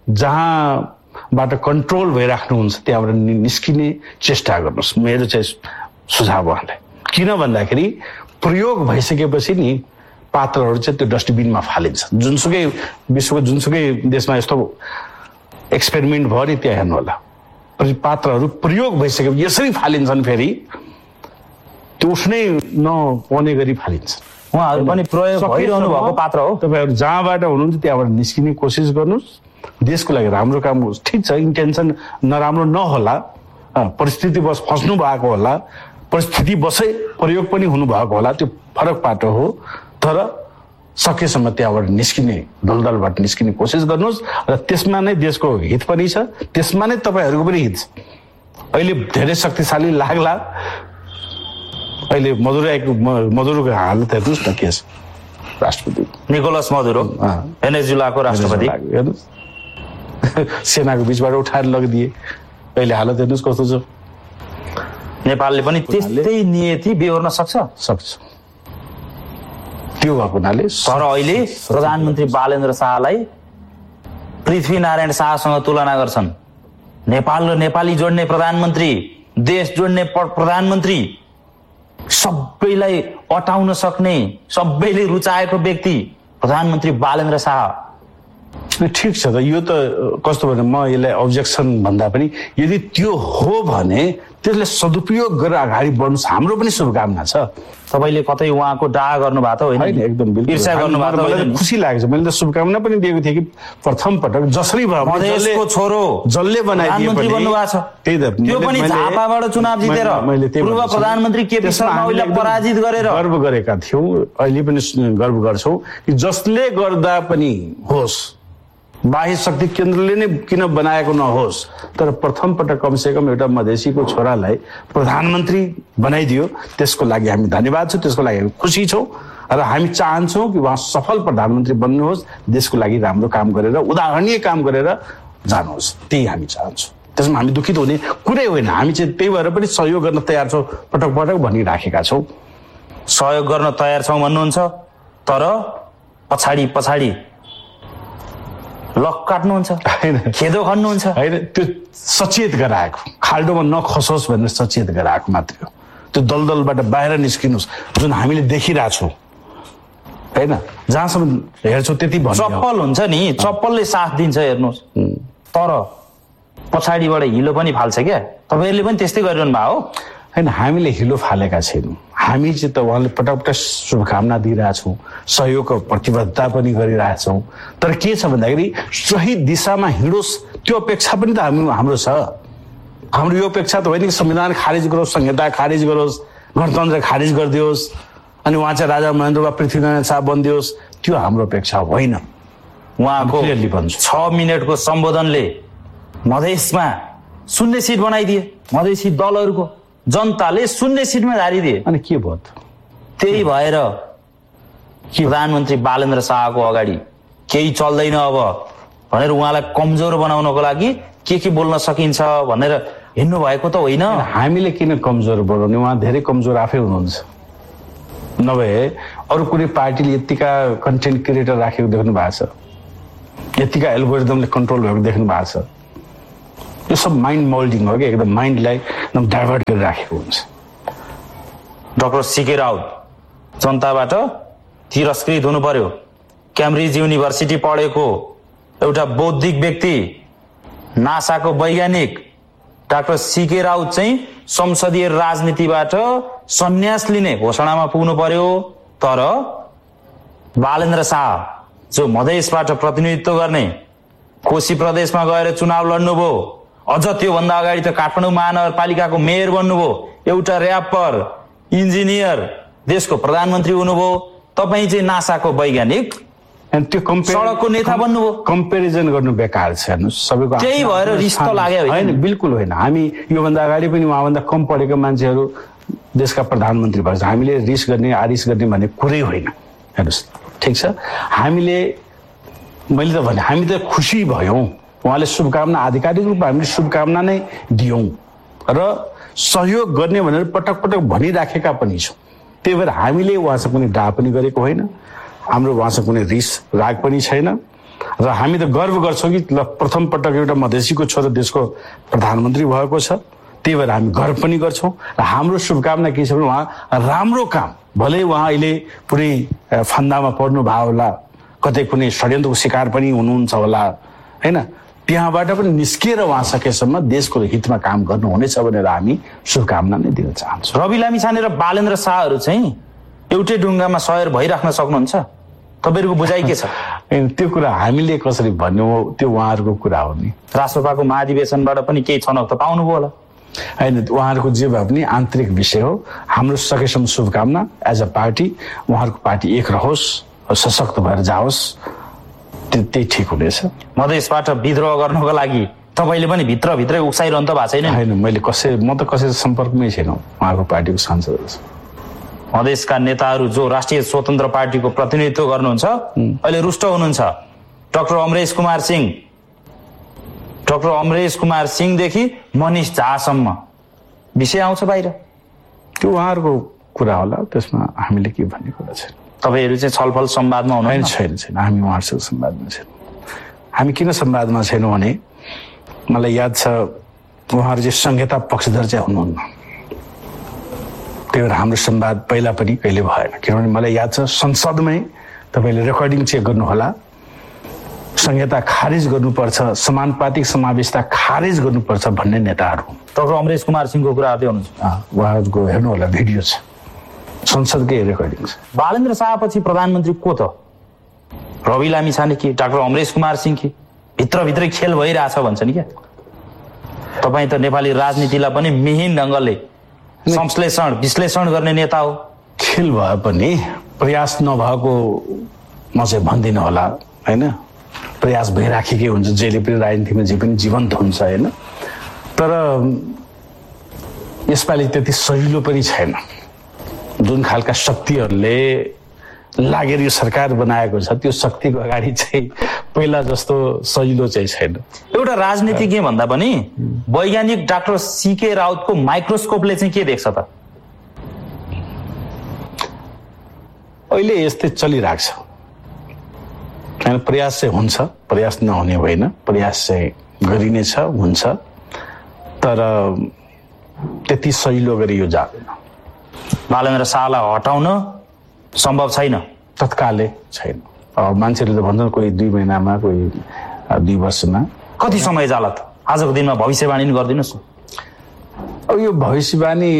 जहाँबाट कन्ट्रोल भइराख्नुहुन्छ त्यहाँबाट निस्किने चेष्टा गर्नुहोस् मेरो चाहिँ सुझाव उहाँलाई किन भन्दाखेरि प्रयोग भइसकेपछि नि पात्रहरू चाहिँ त्यो डस्टबिनमा फालिन्छ जुनसुकै विश्वको जुनसुकै देशमा यस्तो एक्सपेरिमेन्ट भयो नि त्यहाँ हेर्नु होला पात्रहरू प्रयोग भइसकेपछि यसरी फालिन्छन् फेरि त्यो उठ्नै नपाउने गरी फालिन्छ उहाँहरू पनि प्रयोग भइरहनु भएको पात्र हो तपाईहरु जहाँबाट हुनुहुन्छ त्यहाँबाट निस्किने कोसिस गर्नुहोस् देशको लागि राम्रो काम होस् ठिक छ इन्टेन्सन नराम्रो नहोला परिस्थिति बस फस्नु भएको होला परिस्थिति बसै प्रयोग पनि हुनु भएको होला त्यो फरक पाटो हो तर सकेसम्म त्यहाँबाट निस्किने दलदलबाट निस्किने कोसिस गर्नुहोस् र त्यसमा नै देशको हित पनि छ त्यसमा नै तपाईहरुको पनि हित छ अहिले धेरै शक्तिशाली लाग्ला अहिले मधुरोको हालत हेर्नुहोस् न के छ राष्ट्रपति निकोलस मधुरो भेनेजुलाको राष्ट्रपति सेनाको बीचबाट उठाएर लगिदिए अहिले हालत हेर्नुहोस् कस्तो छ नेपालले पनि त्यस्तै नियति बेहोर्न सक्छ त्यो भएको हुनाले तर अहिले प्रधानमन्त्री बालेन्द्र शाहलाई पृथ्वीनारायण शाहसँग तुलना गर्छन् नेपाल र नेपाली जोड्ने प्रधानमन्त्री देश जोड्ने प्रधानमन्त्री सबैलाई अटाउन सक्ने सबैले रुचाएको व्यक्ति प्रधानमन्त्री बालेन्द्र शाह ठिक छ त यो त कस्तो भने म यसलाई अब्जेक्सन भन्दा पनि यदि त्यो हो भने त्यसले सदुपयोग गरेर अगाडि बढ्नुस् हाम्रो पनि शुभकामना छ तपाईले कतै उहाँको डाहा गर्नु भएको होइन एकदम बिल्कुल ईर्ष्या गर्नु भएको होइन खुसी लागेछ मैले त शुभकामना पनि दिएको थिएँ कि प्रथम पटक जसरी भयो मधेसको छोरो जसले बनाइदिए पनि बन्नु भएको छ त्यही त त्यो पनि झापाबाट चुनाव जितेर पूर्व प्रधानमन्त्री केपी शर्मा ओलीलाई पराजित गरेर गर्व गरेका थियौं अहिले पनि गर्व गर्छौं कि जसले गर्दा पनि होस् बाह्य शक्ति केन्द्रले नै किन बनाएको नहोस् तर प्रथम पटक कमसे कम एउटा मधेसीको छोरालाई प्रधानमन्त्री बनाइदियो त्यसको लागि हामी धन्यवाद छौं त्यसको लागि हामी खुसी छौं र हामी चाहन्छौं कि उहाँ सफल प्रधानमन्त्री बन्नुहोस् देशको लागि राम्रो काम गरेर उदाहरणीय काम गरेर जानुहोस् त्यही हामी चाहन्छौं त्यसमा हामी दुखित हुने कुरै होइन हामी चाहिँ त्यही भएर पनि सहयोग गर्न तयार छौं पटक पटक भनिराखेका छौं सहयोग गर्न तयार छौं भन्नुहुन्छ तर पछाडी लक काट्नुहुन्छ हैन खेदो खन्नुहुन्छ हैन त्यो सचेत गराएको खाल्डोमा नखसोस् भनेर सचेत गराएको मात्र हो त्यो दलदलबाट बाहिर निस्किनुस् जुन हामीले देखिरहेछौं हैन जहाँसम्म हेर्छौं त्यति भन्नु चप्पल हुन्छ नि चप्पलले साथ दिन्छ हेर्नुस् तर पछाडीबाट हिलो पनि फाल्छ क्या तपाईहरुले पनि त्यस्तै गरिरहनु भएको हो हैन हामीले हिलो फालेका छैनौं हामी चाहिँ त उहाँले पटक शुभकामना दिइरहेछौं सहयोगको प्रतिबद्धता पनि गरिरहेछौं तर के छ भन्दाखेरि सही दिशामा हिँडोस् त्यो अपेक्षा पनि त हाम्रो छ हाम्रो यो अपेक्षा त होइन कि संविधान खारिज गरोस् संहिता खारिज गरोस् गणतन्त्र खारिज गरिदियोस् अनि उहाँ चाहिँ राजा महेन्द्र वा पृथ्वीनारायण शाह बनिदियोस् त्यो हाम्रो अपेक्षा होइन उहाँको 6 मिनेटको सम्बोधनले मधेसमा 0 सिट बनाइदिए मधेसी दलहरुको जनताले 0 सिटमा झारिदिए अनि के भयो त्यही भएर प्रधानमन्त्री बालेन्द्र शाहको अगाडि केही चल्दैन अब भनेर उहाँलाई कमजोर बनाउनको लागि के बोल्न सकिन्छ भनेर हिँड्नु भएको त होइन हामीले किन कमजोर बनाउने उहाँ धेरै कमजोर आफै हुनुहुन्छ नभए अरु कुनै पार्टीले यतिका कन्टेन्ट क्रिएटर राखेको देख्नु भएको छ यतिका एल्गोरिदमले कन्ट्रोल भएको देख्नु भएको छ यो सब माइन्ड मोल्डिङ हो कि एकदम माइन्डलाई एकदम डाइभर्ट गरेर राखेको हुन्छ। डाक्टर सीके राउत जनताबाट तिरस्कृत हुनु पर्यो। क्याम्ब्रिज युनिभर्सिटी पढेको एउटा बौद्धिक व्यक्ति, नासाको वैज्ञानिक डाक्टर सीके राउत चाहिँ संसदीय राजनीतिबाट सन्यास लिने घोषणामा पुग्नु पर्यो। तर बालेन्द्र शाह जो मधेसबाट प्रतिनिधित्व गर्ने, कोशी प्रदेशमा गएर चुनाव लड्नुभयो, अझ त्योभन्दा अगाडि त काठमाडौँ महानगरपालिकाको मेयर बन्नुभयो, एउटा र्यापर, इन्जिनियर, देशको प्रधानमन्त्री हुनुभयो। तपाईँ चाहिँ नासाको वैज्ञानिक, त्यो सडकको नेता बन्नुभयो। कम्पेरिजन गर्नु बेकार छ। हेर्नुहोस्, सबैको त्यही भएर रिस त लाग्यो होइन? बिल्कुल होइन। हामी योभन्दा अगाडि पनि उहाँभन्दा कम पढेका मान्छेहरू देशका प्रधानमन्त्री भएको छ। हामीले रिस गर्ने आरिस गर्ने भन्ने कुरै होइन। हेर्नुहोस्, ठिक छ, हामीले, मैले त भने हामी त खुसी भयौँ, उहाँले शुभकामना, आधिकारिक रूपमा हामीले शुभकामना नै दियौँ र सहयोग गर्ने भनेर पटक पटक भनिराखेका पनि छौँ। त्यही भएर हामीले उहाँसँग कुनै डा पनि गरेको होइन, हाम्रो उहाँसँग कुनै रिस राग पनि छैन र हामी त गर्व गर्छौँ कि ल प्रथम पटक एउटा मधेसीको छोरो देशको प्रधानमन्त्री भएको छ। त्यही भएर हामी गर्व पनि गर्छौँ र हाम्रो शुभकामना के छ भने उहाँ राम्रो काम, भलै उहाँ अहिले पुरै फन्दामा पर्नु भयो होला, कतै कुनै षड्यन्त्रको शिकार पनि हुनुहुन्छ होला, होइन, त्यहाँबाट पनि निस्किएर उहाँ सकेसम्म देशको हितमा काम गर्नुहुनेछ भनेर हामी शुभकामना नै दिन चाहन्छौँ। रवि लामिछाने र बालेन्द्र शाहहरू चाहिँ एउटै ढुङ्गामा सयर भइराख्न सक्नुहुन्छ? तपाईँहरूको बुझाइ के छ? त्यो कुरा हामीले कसरी भन्नु, त्यो उहाँहरूको कुरा हो नि। राष्ट्रसभाको महाधिवेशनबाट पनि केही छनक त पाउनुभयो होला? होइन, उहाँहरूको जे भए पनि आन्तरिक विषय हो। हाम्रो सकेसम्म शुभकामना एज अ पार्टी, उहाँहरूको पार्टी एक रहोस्, सशक्त भएर जाओस्, त्यही ठिक हुनेछ। मधेसबाट विद्रोह गर्नको लागि तपाईँले पनि भित्रभित्रै उक्साइरहनु त भएको छैन? होइन, म त कसै सम्पर्कमै छैन उहाँको पार्टीको सांसदहरू। मधेसका नेताहरू जो राष्ट्रिय स्वतन्त्र पार्टीको प्रतिनिधित्व गर्नुहुन्छ अहिले रुष्ट हुनुहुन्छ। डाक्टर अमरेश कुमार सिंहदेखि मनिष झासम्म विषय आउँछ बाहिर। त्यो उहाँहरूको कुरा होला, त्यसमा हामीले के भन्ने कुरा छैन। तपाईँहरू चाहिँ छलफल संवादमा हुनुहुन्छ? छैन, हामी उहाँहरूसँग संवादमा छैनौँ। हामी किन संवादमा छैनौँ भने मलाई याद छ उहाँहरू चाहिँ संहिता पक्षधर चाहिँ हुनुहुन्न। त्यही भएर हाम्रो संवाद पहिला पनि कहिले भएन। किनभने मलाई याद छ संसदमै तपाईँले रेकर्डिङ चेक गर्नुहोला, संहिता खारेज गर्नुपर्छ, समानुपातिक समावेशता खारेज गर्नुपर्छ भन्ने नेताहरू। डाक्टर अमरेश कुमार सिंहको कुरा गर्दै हुनुहुन्छ? उहाँहरूको हेर्नु होला, भिडियो छ, संसदकै रेकर्डिङ छ। बालेन्द्र शाहपछि प्रधानमन्त्री को त? रवि लामिछाने कि डाक्टर अमरेश कुमार सिंह कि? भित्रभित्रै खेल भइरहेछ भन्छ नि क्या। तपाईँ त नेपाली राजनीतिलाई पनि मिहिन ढङ्गले संश्लेषण विश्लेषण गर्ने नेता हो। खेल भए पनि प्रयास नभएको म चाहिँ भन्दिनँ होला, होइन, प्रयास भइराखेकै हुन्छ, जहिले पनि राजनीतिमा जे पनि जीवन्त हुन्छ, होइन। तर यसपालि त्यति सजिलो पनि छैन। जुन खालका शक्तिहरूले लागेर यो सरकार बनाएको छ त्यो शक्तिको अगाडि चाहिँ पहिला जस्तो सजिलो चाहिँ छैन। एउटा राजनीतिज्ञ भन्दा पनि वैज्ञानिक डाक्टर सीके राउतको माइक्रोस्कोपले चाहिँ के देख्छ त? अहिले यस्तै चलिरहेको छ। होइन, प्रयास चाहिँ हुन्छ, प्रयास नहुने होइन, प्रयास चाहिँ गरिनेछ, हुन्छ, तर त्यति सजिलो गरी यो जाँदैन। बालेन्द्र शाहलाई हटाउन सम्भव छैन? तत्कालै छैन। मान्छेले त भन्छन् कोही 2 महिनामा, कोही 2 वर्षमा। कति समय जाला त? आजको दिनमा भविष्यवाणी गरिदिनुहोस् न। अब यो भविष्यवाणी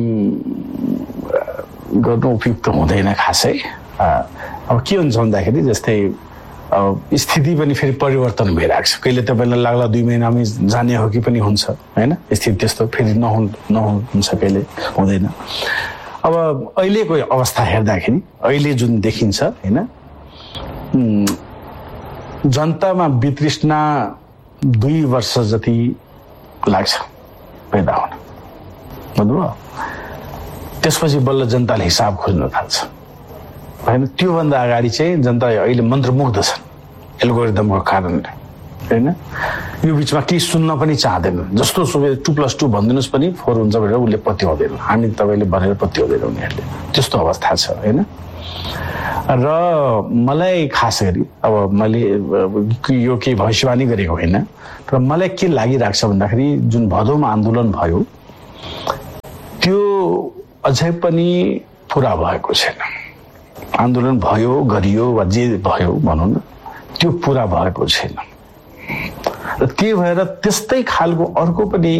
गर्नु उपयुक्त हुँदैन खासै। अब के हुन्छ भन्दाखेरि जस्तै स्थिति पनि फेरि परिवर्तन भइरहेको छ। कहिले तपाईँलाई लाग्ला 2 महिनामै जाने हो कि पनि हुन्छ, होइन, स्थिति त्यस्तो फेरि नहुन्छ, कहिले हुँदैन। अब अहिलेको अवस्था हेर्दाखेरि अहिले जुन देखिन्छ, होइन, जनतामा वितृष्णा 2 वर्ष जति लाग्छ पैदा हुन, बुझ्नुभयो? त्यसपछि बल्ल जनताले हिसाब खोज्न थाल्छ, होइन। त्योभन्दा अगाडि चाहिँ जनता अहिले मन्त्रमुग्ध छन् एल्गोरिदमको कारणले, होइन। यो बिचमा केही सुन्न पनि चाहँदैन। जस्तो सुबे 2+2 भनिदिनुहोस् पनि 4 हुन्छ भनेर उसले पत्याउँदैन। हामी तपाईँले भनेर पत्याउँदैन उनीहरूले, त्यस्तो अवस्था छ, होइन। र मलाई खास गरी अब मैले यो केही भविष्यवाणी गरेको होइन, र मलाई के लागिरहेको छ भन्दाखेरि जुन भदौमा आन्दोलन भयो त्यो अझै पनि पुरा भएको छैन। आन्दोलन भयो, गरियो वा जे भयो भनौँ न, त्यो पुरा भएको छैन। र त्यही भएर त्यस्तै खालको अर्को पनि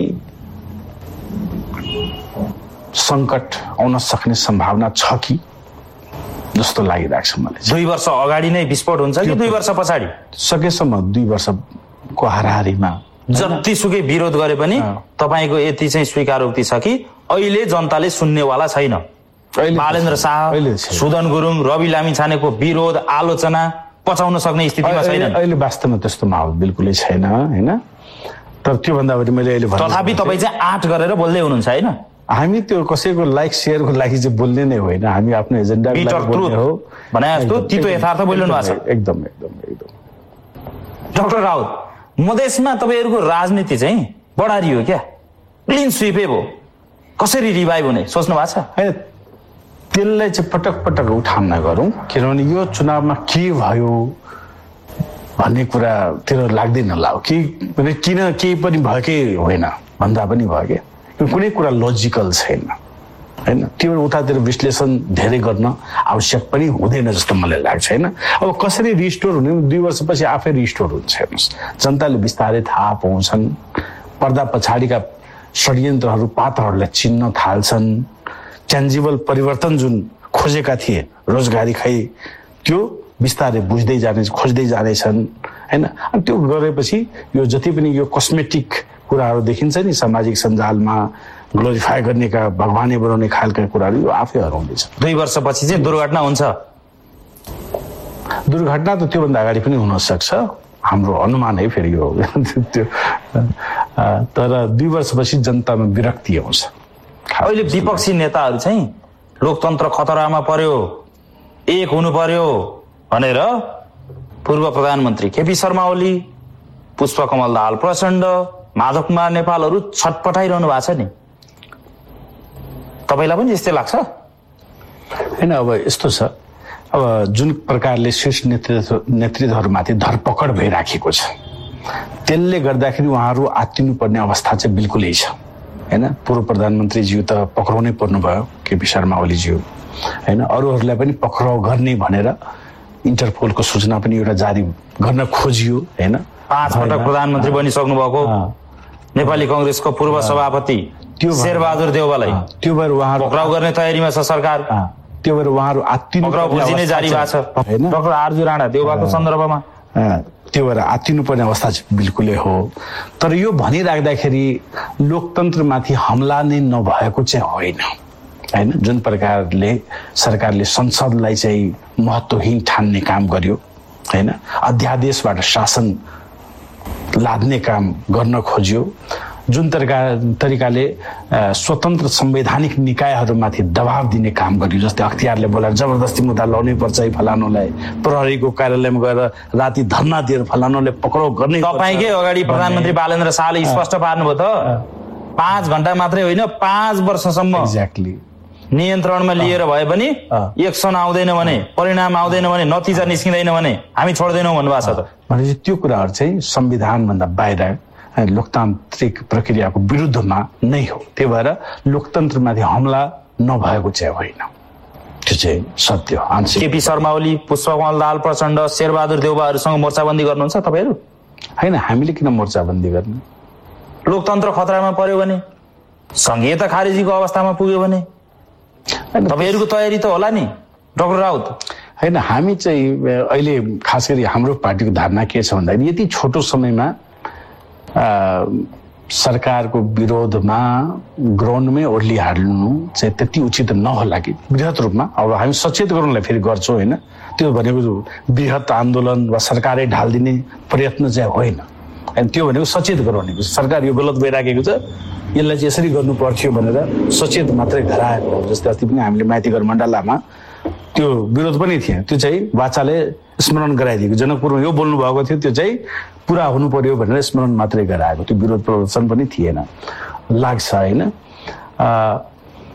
सङ्कट आउन सक्ने सम्भावना छ कि जस्तो लागिरहेको छ मलाई। 2 वर्ष अगाडि नै विस्फोट हुन्छ कि 2 वर्ष पछाडि? सकेसम्म 2 वर्षको हाराहारीमा जतिसुकै विरोध गरे पनि तपाईँको यति चाहिँ स्वीकारोक्ति छ कि अहिले जनताले सुन्नेवाला छैन। बालेन्द्र शाह, सुदन गुरुङ, रवि लामिछानेको विरोध आलोचना पचाउन सक्ने स्थितिमा छैन। अहिले वास्तवमा त्यस्तो माहौल बिल्कुलै छैन होइन। तर त्योभन्दा अगाडि मैले अहिले तथापि तपाईँ चाहिँ आँट गरेर बोल्दै हुनुहुन्छ होइन? हामी त्यो कसैको लाइक सेयरको लागि चाहिँ बोल्ने नै होइन, हामी आफ्नो एजेन्डाको लागि बोल्ने हो भने जस्तो तितो यथार्थ बोलिरहनु भएको छ। एकदम एकदम एकदम। डाक्टर राउत, मधेसमा तपाईँहरूको राजनीति चाहिँ बढारी हो क्या? क्लिन स्विपै भयो, कसरी रिभाइभ हुने सोच्नु भएको छ? होइन, त्यसलाई चाहिँ पटक पटक उठान नगरौँ, किनभने यो चुनावमा के भयो भन्ने कुरातिर लाग्दैन लाऊ कि किन केही पनि भएकै होइन भन्दा पनि भयो क्या। कुनै कुरा लजिकल छैन होइन। त्यो उतातिर विश्लेषण धेरै गर्न आवश्यक पनि हुँदैन जस्तो मलाई लाग्छ होइन। अब कसरी रिस्टोर हुने, 2 वर्षपछि आफै रिस्टोर हुन्छ हेर्नुहोस्। जनताले बिस्तारै थाहा पाउँछन्, पर्दा पछाडिका षड्यन्त्रहरू पात्रहरूलाई चिन्न थाल्छन्, टेन्जिबल परिवर्तन जुन खोजेका थिए रोजगारी खै त्यो बिस्तारै खोज्दै जानेछन् होइन। अनि त्यो गरेपछि यो जति पनि यो कस्मेटिक कुराहरू देखिन्छ नि सामाजिक सञ्जालमा, ग्लोरिफाई गर्नेका भगवानै बनाउने खालका कुराहरू यो आफै हराउँदैछ। 2 वर्षपछि चाहिँ दुर्घटना हुन्छ? दुर्घटना त त्योभन्दा अगाडि पनि हुन सक्छ, हाम्रो अनुमान है फेरि यो त्यो। तर 2 वर्षपछि जनतामा विरक्ति आउँछ। अहिले विपक्षी नेताहरू चाहिँ लोकतन्त्र खतरामा पर्यो, एक हुनु पर्यो भनेर पूर्व प्रधानमन्त्री केपी शर्मा ओली, पुष्पकमल दाहाल प्रचण्ड, माधव कुमार नेपालहरू छटपटाइरहनु भएको छ नि। तपाईँलाई पनि यस्तै लाग्छ? होइन, अब यस्तो छ, अब जुन प्रकारले शीर्ष नेतृत्वहरूमाथि धरपकड भइराखेको छ त्यसले गर्दाखेरि उहाँहरू आत्तिनुपर्ने अवस्था चाहिँ बिल्कुलै छ होइन। पूर्व प्रधानमन्त्रीज्यू त पक्राउनै पर्नुभयो, केपी शर्मा ओलीज्यू होइन। अरूहरूलाई पनि पक्राउ गर्ने भनेर इन्टरपोलको सूचना पनि एउटा जारी गर्न खोजियो होइन। 5 पटक प्रधानमन्त्री बनिसक्नु भएको नेपाली कांग्रेसको पूर्व सभापति शेरबहादुर देउवालाई त्यो भएर उहाँहरू पक्राउ गर्ने तयारीमा छ सरकार। त्यो भएर उहाँहरू पक्राउ खोजी नै जारी भएको छ हैन। डाक्टर आरजु राणा देउवाको सन्दर्भमा त्यो भएर आत्तिनुपर्ने अवस्था चाहिँ बिल्कुलै हो। तर यो भनिराख्दाखेरि लोकतन्त्रमाथि हमला नै नभएको चाहिँ होइन हैन। जुन प्रकारले सरकारले संसदलाई चाहिँ महत्त्वहीन ठान्ने काम गर्यो हैन, अध्यादेशबाट शासन लाद्ने काम गर्न खोज्यो, जुन तरिकाले स्वतन्त्र संवैधानिक निकायहरूमाथि दबाव दिने काम गर्यो, जस्तै अख्तियारले बोलाएर जबरजस्ती मुद्दा लाउनै पर्छ है फलानुलाई, प्रहरीको कार्यालयमा गएर राति धरना दिएर फलानुले पक्राउ गर्ने। तपाईकै अगाडि प्रधानमन्त्री बालेन्द्र शाहले स्पष्ट पार्नुभयो त 5 घण्टा मात्रै होइन 5 वर्षसम्म एक्ज्याक्टली नियन्त्रणमा लिएर भए पनि एक्सन आउँदैन भने, परिणाम आउँदैन भने, नतिजा निस्किँदैन भने हामी छोड्दैनौँ भन्नुभएको छ त। भनेपछि त्यो कुराहरू चाहिँ संविधानभन्दा बाहिर लोकतान्त्रिक प्रक्रियाको विरुद्धमा नै हो। त्यही भएर लोकतन्त्रमाथि हमला नभएको चाहिँ होइन, त्यो चाहिँ सत्य हो। केपी शर्मा ओली, पुष्पकमल दाहाल प्रचण्ड, शेरबहादुर देउवाहरूसँग मोर्चाबन्दी गर्नुहुन्छ तपाईँहरू? होइन, हामीले किन मोर्चाबन्दी गर्ने? लोकतन्त्र खतरामा पर्यो भने, संघीयता खारेजीको अवस्थामा पुग्यो भने तपाईँहरूको तयारी त होला नि डाक्टर राउत? होइन, हामी चाहिँ अहिले खास गरी हाम्रो पार्टीको धारणा के छ भन्दाखेरि यति छोटो समयमा सरकारको विरोधमा ग्राउन्डमै ओर्ली हाल्नु चाहिँ त्यति उचित नहोला कि बृहत रूपमा। अब हामी सचेत गराउनलाई फेरि गर्छौँ होइन, त्यो भनेको बृहत आन्दोलन वा सरकारै ढालिदिने प्रयत्न चाहिँ होइन। अनि त्यो भनेको सचेत गराउने, सरकार यो गलत भइराखेको छ यसलाई चाहिँ यसरी गर्नु पर्थ्यो भनेर सचेत मात्रै गराएको हो। जस्तै अस्ति पनि हामीले माइतीघर मण्डलामा त्यो विरोध पनि थिएन, त्यो चाहिँ वाचाले स्मरण गराइदिएको, जनकपुरमा यो बोल्नु भएको थियो त्यो चाहिँ पुरा हुनु पर्यो भनेर स्मरण मात्रै गराएको, त्यो विरोध प्रदर्शन पनि थिएन लाग्छ होइन।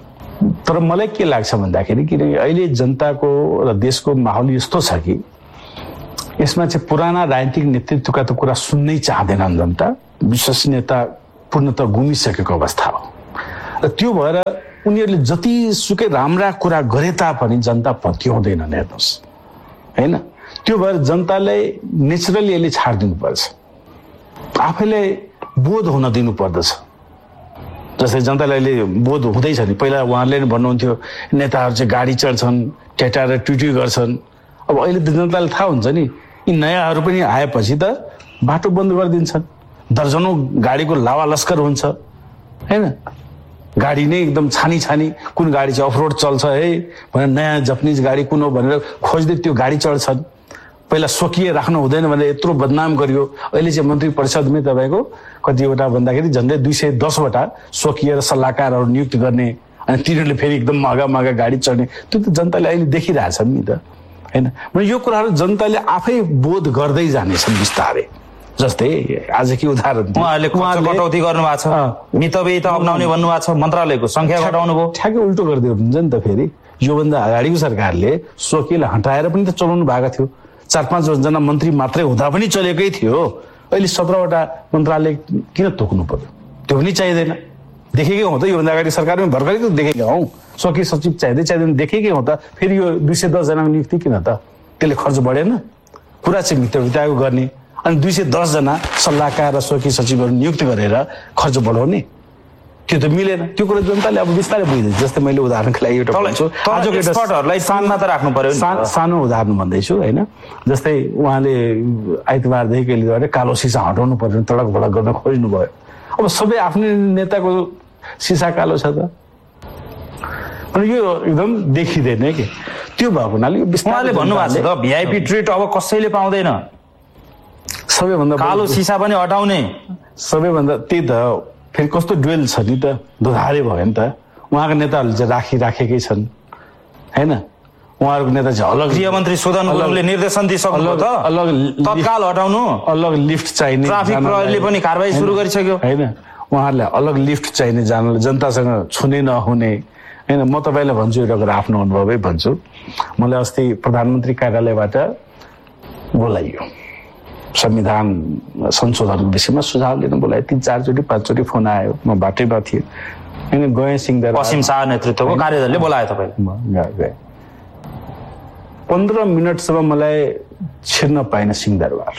तर मलाई के लाग्छ भन्दाखेरि किनकि अहिले जनताको र देशको माहौल यस्तो छ कि यसमा चाहिँ पुराना राजनीतिक नेतृत्वका त कुरा सुन्नै चाहँदैनन् जनता। विश्वसनीयता पूर्णतः गुमिसकेको अवस्था हो र त्यो भएर उनीहरूले जतिसुकै राम्रा कुरा गरे तापनि जनता पत्याउँदैनन्। हेर्नुहोस् होइन, त्यो भएर जनतालाई नेचुरली यसले छाडिदिनुपर्छ, आफैलाई बोध हुन दिनुपर्दछ। जस्तै जनतालाई अहिले बोध हुँदैछ नि, पहिला उहाँहरूले नै भन्नुहुन्थ्यो नेताहरू चाहिँ गाडी चढ्छन्, टेटाएर ट्विट गर्छन्। अब अहिले त जनतालाई थाहा हुन्छ नि, यी नयाँहरू पनि आएपछि त बाटो बन्द गरिदिन्छन्, दर्जनौं गाडीको लावा लस्कर हुन्छ होइन। गाडी नै एकदम छानी छानी कुन गाडी चाहिँ अफरोड चल्छ है भनेर नयाँ जापानिज गाडी कुन हो भनेर खोज्दै त्यो गाडी चढ्छन्। पहिला स्वकीय राख्नु हुँदैन भनेर यत्रो बदनाम गरियो। अहिले चाहिँ मन्त्री परिषदमै तपाईँको कतिवटा भन्दाखेरि झन्डै 210वटा स्वकीय र सल्लाहकारहरू नियुक्त गर्ने, अनि तिनीहरूले फेरि एकदम महँगा महँगा गाडी चढ्ने, त्यो त जनताले अहिले देखिरहेछ नि त होइन। यो कुराहरू जनताले आफै बोध गर्दै जानेछन् बिस्तारै। जस्तै आज के उदाहरण उहाँहरूले कटौती गर्नुभएको छ, मितव्ययिता अपनाउने भन्नुभएको छ, मन्त्रालयको संख्या घटाउनु भयो, ठ्याक्कै उल्टो गरिदियो हुन्छ नि त। फेरि योभन्दा अगाडिको सरकारले स्वकीयलाई हटाएर पनि त चलाउनु भएको थियो, 4-5 जना मन्त्री मात्रै हुँदा पनि चलेकै थियो। अहिले 17वटा मन्त्रालय किन तोक्नु पर्यो? त्यो पनि चाहिँदैन, देखेकै हो त। योभन्दा अगाडि सरकारमै भर्खरै त देखेकै हौ, स्वकीय सचिव चाहिँदैन देखेकै हो त। फेरि यो 210 जनाको नियुक्ति किन त? त्यसले खर्च बढेन? कुरा चाहिँ मितव्ययिताको गर्ने अनि 210 जना सल्लाहकार र स्वकीय सचिवहरू नियुक्त गरेर खर्च बढाउने, त्यो त मिलेन। त्यो कुरा जनताले अब बिस्तारै बुझ्दैछ। जस्तै मैले उदाहरणको लागि एउटा भन्छु, आजको एक्सपर्टहरूलाई सानमा त राख्नु पर्यो। सानो उदाहरण भन्दैछु होइन। जस्तै उहाँले आइतबारदेखि कहिले गरे कालो सिसा हटाउनु पर्यो, तडक भडक गर्न खोज्नु भयो। अब सबै आफ्नै नेताको सिसा कालो छ त, अनि यो एकदम देखिँदैन कि। त्यो भएको हुनाले उहाँले भन्नुभएको छ त भिआइपी ट्रिट अब कसैले पाउँदैन, सबैभन्दा कालो सिसा पनि हटाउने। सबैभन्दा त्यही त फेरि कस्तो डुवेल छ नि त, दोधारे भयो नि त। उहाँको नेताहरूले चाहिँ राखेकै छन् होइन। उहाँहरूको नेता चाहिँ अलग, गृहमन्त्री सुदन गुरुङले निर्देशन दिइसक्नु त अलग तत्काल हटाउनु, अलग लिफ्ट चाहिने, ट्राफिक प्रहरीले पनि कारबाही सुरु गरिसक्यो होइन। उहाँहरूलाई अलग लिफ्ट चाहिने, जानलाई जनतासँग छुने नहुने होइन। म तपाईँलाई भन्छु एउटा कुरा, आफ्नो अनुभवै भन्छु। मलाई अस्ति प्रधानमन्त्री कार्यालयबाट बोलाइयो, संविधान संशोधनको विषयमा सुझाव लिन बोलायो। 3-4 चोटि 5 चोटि फोन आयो, म बाटैमा थिएँ होइन। गएँ सिंहदरबार, पश्चिम शाह नेतृत्वको कार्यदलले बोलायो तपाईँ। गएँ 15 मिनटसम्म मलाई छिर्न पाएन सिंहदरबार।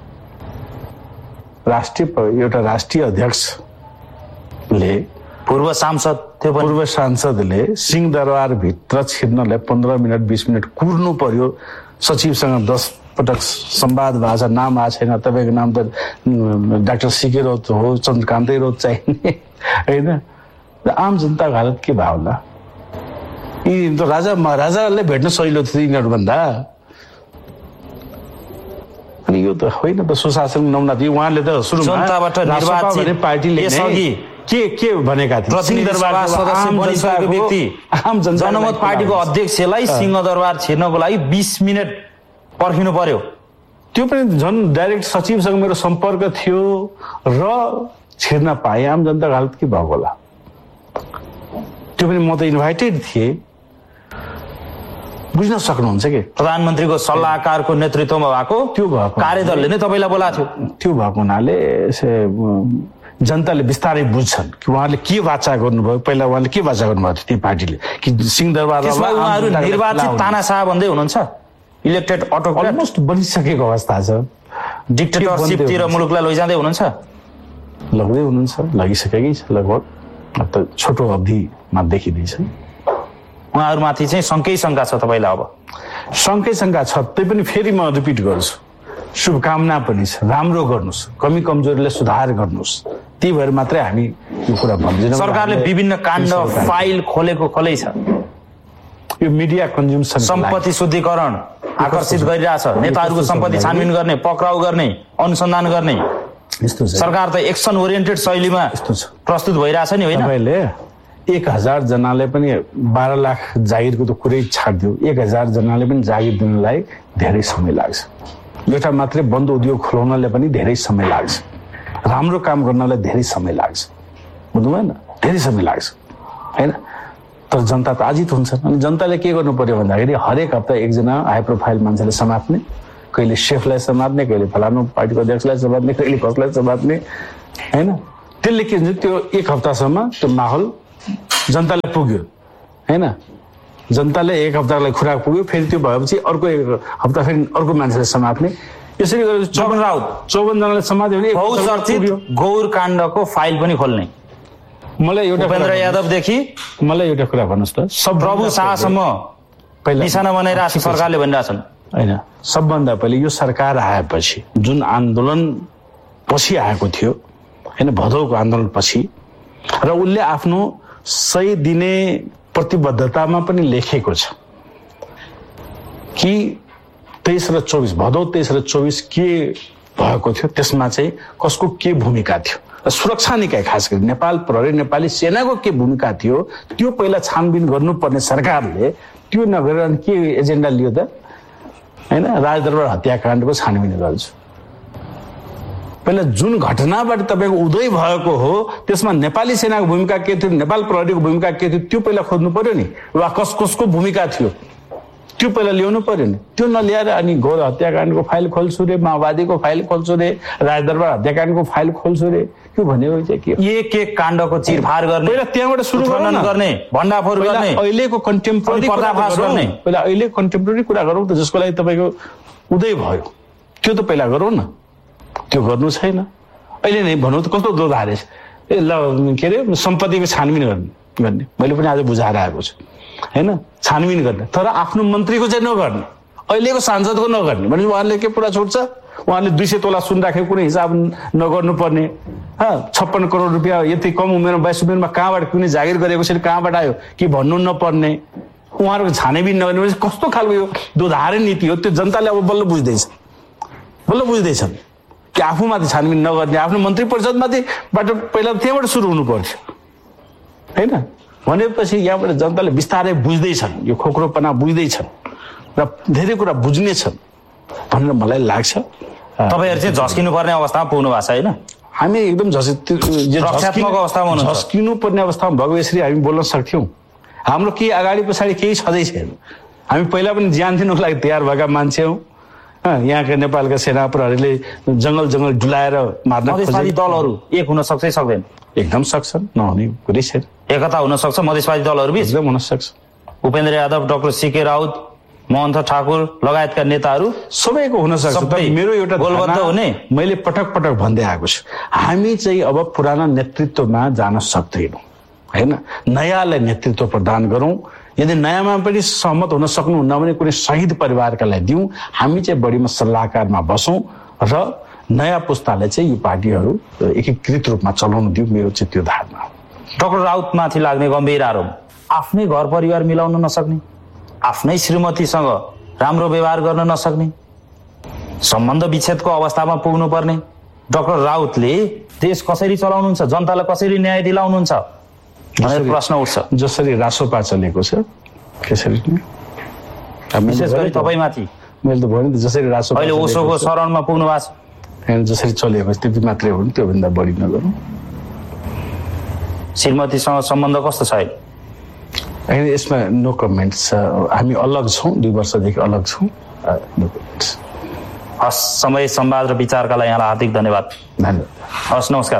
एउटा राष्ट्रिय अध्यक्षले, पूर्व सांसदले सिंहदरबार भित्र छिर्नलाई 15 मिनट 20 मिनट कुर्नु पर्यो। सचिवसँग 10 पटक संवाद भएको छ, नाम आएको छैन, तपाईँको नाम त डाक्टर सीके राउत हो, चन्द्रकान्तै राउत चाहिने होइन। आम जनताको हालत के भयो होला? यी त राजा महाराजालाई भेट्न सहिलो थियो यिनीहरूभन्दा। अनि यो त होइन त सुशासन नमुना थियो। उहाँले त सुरुमा जनताबाट निर्वाचित पार्टीले के भनेका थिए, सिंहदरबार सदस्य बनिसकेको व्यक्ति जनमत पार्टीको अध्यक्षलाई सिंहदरबार छिर्नको लागि 20 मिनट पर्खिनु पर्यो। त्यो पनि झन् डाइरेक्ट सचिवसँग मेरो सम्पर्क थियो र छिर्न पाएँ। आम जनताको हालत के भएको होला? त्यो पनि म त इन्भाइटेड थिएँ। बुझ्न सक्नुहुन्छ कि प्रधानमन्त्रीको सल्लाहकारको नेतृत्वमा भएको त्यो भएको कार्यदलले नै तपाईँलाई बोलाएको थियो। त्यो भएको हुनाले जनताले बिस्तारै बुझ्छन् कि उहाँले के वाचा गर्नुभयो। पहिला उहाँले के वाचा गर्नुभएको थियो ती पार्टीले कि सिंहदरबारमा उहाँहरू निर्वाचित तानाशाह भन्दै हुनुहुन्छ, इलेक्टेड अटोक्रेट, अलमोस्ट बनिसकेको अवस्था छ। डिक्टेटरसिपतिर मुलुकलाई लैजाँदै हुनुहुन्छ, लग्दै हुनुहुन्छ, लगिसकेकै छ लगभग। अब त छोटो अवधिमा देखिँदैछ। उहाँहरूमाथि चाहिँ शङ्कै शङ्का छ तपाईँलाई? अब शङ्कै शङ्का छ, त्यही पनि फेरि म रिपिट गर्छु, शुभकामना पनि छ। राम्रो गर्नुहोस्, कमी कमजोरीलाई सुधार गर्नुहोस्, त्यही भएर मात्रै हामी यो कुरा भन्दैनौँ। सरकारले विभिन्न काण्ड फाइल खोलेको खोलै छ। यो मिडिया कन्ज्युम्सन, सम्पत्ति शुद्धिकरण आकर्षित गरिरहेछ, नेताहरूको सम्पत्ति छानबिन गर्ने, पक्राउ गर्ने, अनुसन्धान गर्ने। यस्तो छ सरकार त एक्सन ओरिएन्टेड शैलीमा प्रस्तुत भइरहेछ नि होइन? तपाईँले 1000 जनाले पनि 12 लाख जागिरको त कुरै छाडिदियो, 1000 जनाले पनि जागिर दिनलाई धेरै समय लाग्छ। एउटा मात्रै बन्द उद्योग खोलाउनलाई पनि धेरै समय लाग्छ। राम्रो काम गर्नलाई धेरै समय लाग्छ, बुझ्नु भएन? धेरै समय लाग्छ होइन। तर जनता पराजित हुन्छन्। अनि जनताले के गर्नु पर्यो भन्दाखेरि हरेक हप्ता एकजना हाई प्रोफाइल मान्छेले समात्ने, कहिले सेफलाई समात्ने, कहिले फलानु पार्टीको अध्यक्षलाई समात्ने, कहिले कसलाई समात्ने, होइन। त्यसले के हुन्छ, त्यो एक हप्तासम्म त्यो माहौल जनताले पुग्यो, होइन। जनताले एक हप्ताको लागि खुराक पुग्यो, फेरि त्यो भएपछि अर्को एक हप्ता फेरि अर्को मान्छेले समात्ने, यसरी गरेर 54 जनाले समात्यो भने बहुचर्चित गौर काण्डको फाइल पनि खोल्ने। मलाई एउटा उपेन्द्र यादवदेखि मलाई एउटा कुरा भन्नुहोस् त, प्रभु शाहसम्म पहिला निशाना बनाइरहेको सरकारले भनिरहेछन्, होइन। सबभन्दा पहिले यो सरकार आएपछि जुन आन्दोलन पछि आएको थियो, होइन, भदौको आन्दोलन पछि, र उसले आफ्नो 100 दिने प्रतिबद्धतामा पनि लेखेको छ कि 23 र 24 भदौ 23 र 24 के भएको थियो, त्यसमा चाहिँ कसको के भूमिका थियो, सुरक्षा निकाय खास गरी नेपाल प्रहरी नेपाली सेनाको के भूमिका थियो, त्यो पहिला छानबिन गर्नुपर्ने सरकारले त्यो नगरेर के एजेन्डा लियो त, होइन। राजदरबार हत्याकाण्डको छानबिन गर्छु, पहिला जुन घटनाबाट तपाईँको उदय भएको हो त्यसमा नेपाली सेनाको भूमिका के थियो, नेपाल प्रहरीको भूमिका के थियो, त्यो पहिला खोज्नु पर्यो नि, वा कसको भूमिका थियो त्यो पहिला ल्याउनु पर्यो नि। त्यो नल्याएर अनि गौर हत्याकाण्डको फाइल खोल्छु रे, माओवादीको फाइल खोल्छु रे, राजदरबार हत्याकाण्डको फाइल खोल्छु रे, के भनेको चाहिँ के एक काण्डको चिरफार गर्ने, पहिला त्यहाँबाट सुरु गर्ने, भण्डाफोर गर्ने, अहिलेको कन्टेम्पोरेरी पर्दाफास गर्ने, पहिला अहिले कन्टेम्पोरेरी कुरा गरौँ त, जसको लागि तपाईँको उदय भयो त्यो त पहिला गरौँ न। त्यो गर्नु छैन। अहिले नै भनौँ त कस्तो दोधारे ए ल के अरे सम्पत्तिको छानबिन गर्ने, मैले पनि आज बुझाएर आएको छु, होइन, छानबिन गर्ने, तर आफ्नो मन्त्रीको चाहिँ नगर्ने, अहिलेको सांसदको नगर्ने भने उहाँले के पुरा छुट्छ, उहाँले 200 तोला सुन राखेको कुनै हिसाब नगर्नु पर्ने, 56 करोड रुपियाँ यति कम उमेरमा 22 उमेरमा कहाँबाट कुनै जागिर गरेको छ, कहाँबाट आयो कि भन्नु नपर्ने, उहाँहरूको छानबिन नगर्ने भने कस्तो खालको यो दोधारे नीति हो। त्यो जनताले अब बल्ल बुझ्दैछन् कि आफूमाथि छानबिन नगर्ने, आफ्नो मन्त्री परिषदमाथिबाट पहिला त्यहाँबाट सुरु हुनु पर्थ्यो, होइन। भनेपछि यहाँबाट जनताले बिस्तारै बुझ्दैछन्, यो खोक्रोपना बुझ्दैछन् र धेरै कुरा बुझ्नेछन् भनेर मलाई लाग्छ। तपाईँहरू चाहिँ झस्किनु पर्ने अवस्थामा पुग्नु भएको छ, होइन। हामी एकदम झस्किनु पर्ने अवस्थामा भएको यसरी हामी बोल्न सक्थ्यौँ। हाम्रो केही अगाडि पछाडि केही छँदै छैन। हामी पहिला पनि ज्यान दिनुको लागि तयार भएका मान्छे हौँ। यहाँका नेपालका सेना प्रहरीले जङ्गल डुलाएर मार्न मधेसवादी दलहरू एक हुन सक्छ सक्दैन? एकदम सक्छन्, नहुने कुरै छैन। एकता हुन सक्छ मधेसवादी दलहरू बीच, एकदम हुन सक्छ। उपेन्द्र यादव, डाक्टर सीके राउत, महन्त ठाकुर लगायतका नेताहरू सबैको हुन सक्छ। मेरो एउटा गोलबद्ध हुने मैले पटक भन्दै आएको छु, हामी चाहिँ अब पुरानो नेतृत्वमा जान सक्दैनौँ, होइन। नयाँलाई नेतृत्व प्रदान गरौँ। यदि नयाँमा पनि सहमत हुन सक्नुहुन्न भने कुनै शहीद परिवारका लागि दिउँ। हामी चाहिँ बढीमा सल्लाहकारमा बसौँ र नयाँ पुस्तालाई चाहिँ यो पार्टीहरू एकीकृत रूपमा चलाउनु दिउँ। मेरो चाहिँ त्यो धारणा हो। डाक्टर राउतमाथि लाग्ने गम्भीर आरोप, आफ्नै घर परिवार मिलाउन नसक्ने, आफ्नै श्रीमतीसँग राम्रो व्यवहार गर्न नसक्ने, सम्बन्ध विच्छेदको अवस्थामा पुग्नु पर्ने डाक्टर राउतले देश कसरी चलाउनुहुन्छ, जनतालाई कसरी न्याय दिलाउनुहुन्छ भनेर प्रश्न उठ्छ। जसरी रासोपा चलेको छ त्यसरी विशेष गरी तपाईँमाथि मैले त भने जसरी रासोपा अहिले ओसोको शरणमा पुग्नु भएको छ, जसरी चलेको त्यति मात्रै हो नि, त्योभन्दा बढी नगरौँ। श्रीमतीसँग सम्बन्ध कस्तो छ होइन, यसमा नो कमेन्ट्स छ। हामी अलग छौँ, 2 वर्षदेखि अलग छौँ। No comments. हस्, समय संवाद र विचारका लागि यहाँलाई हार्दिक धन्यवाद। धन्यवाद। हस्, नमस्कार।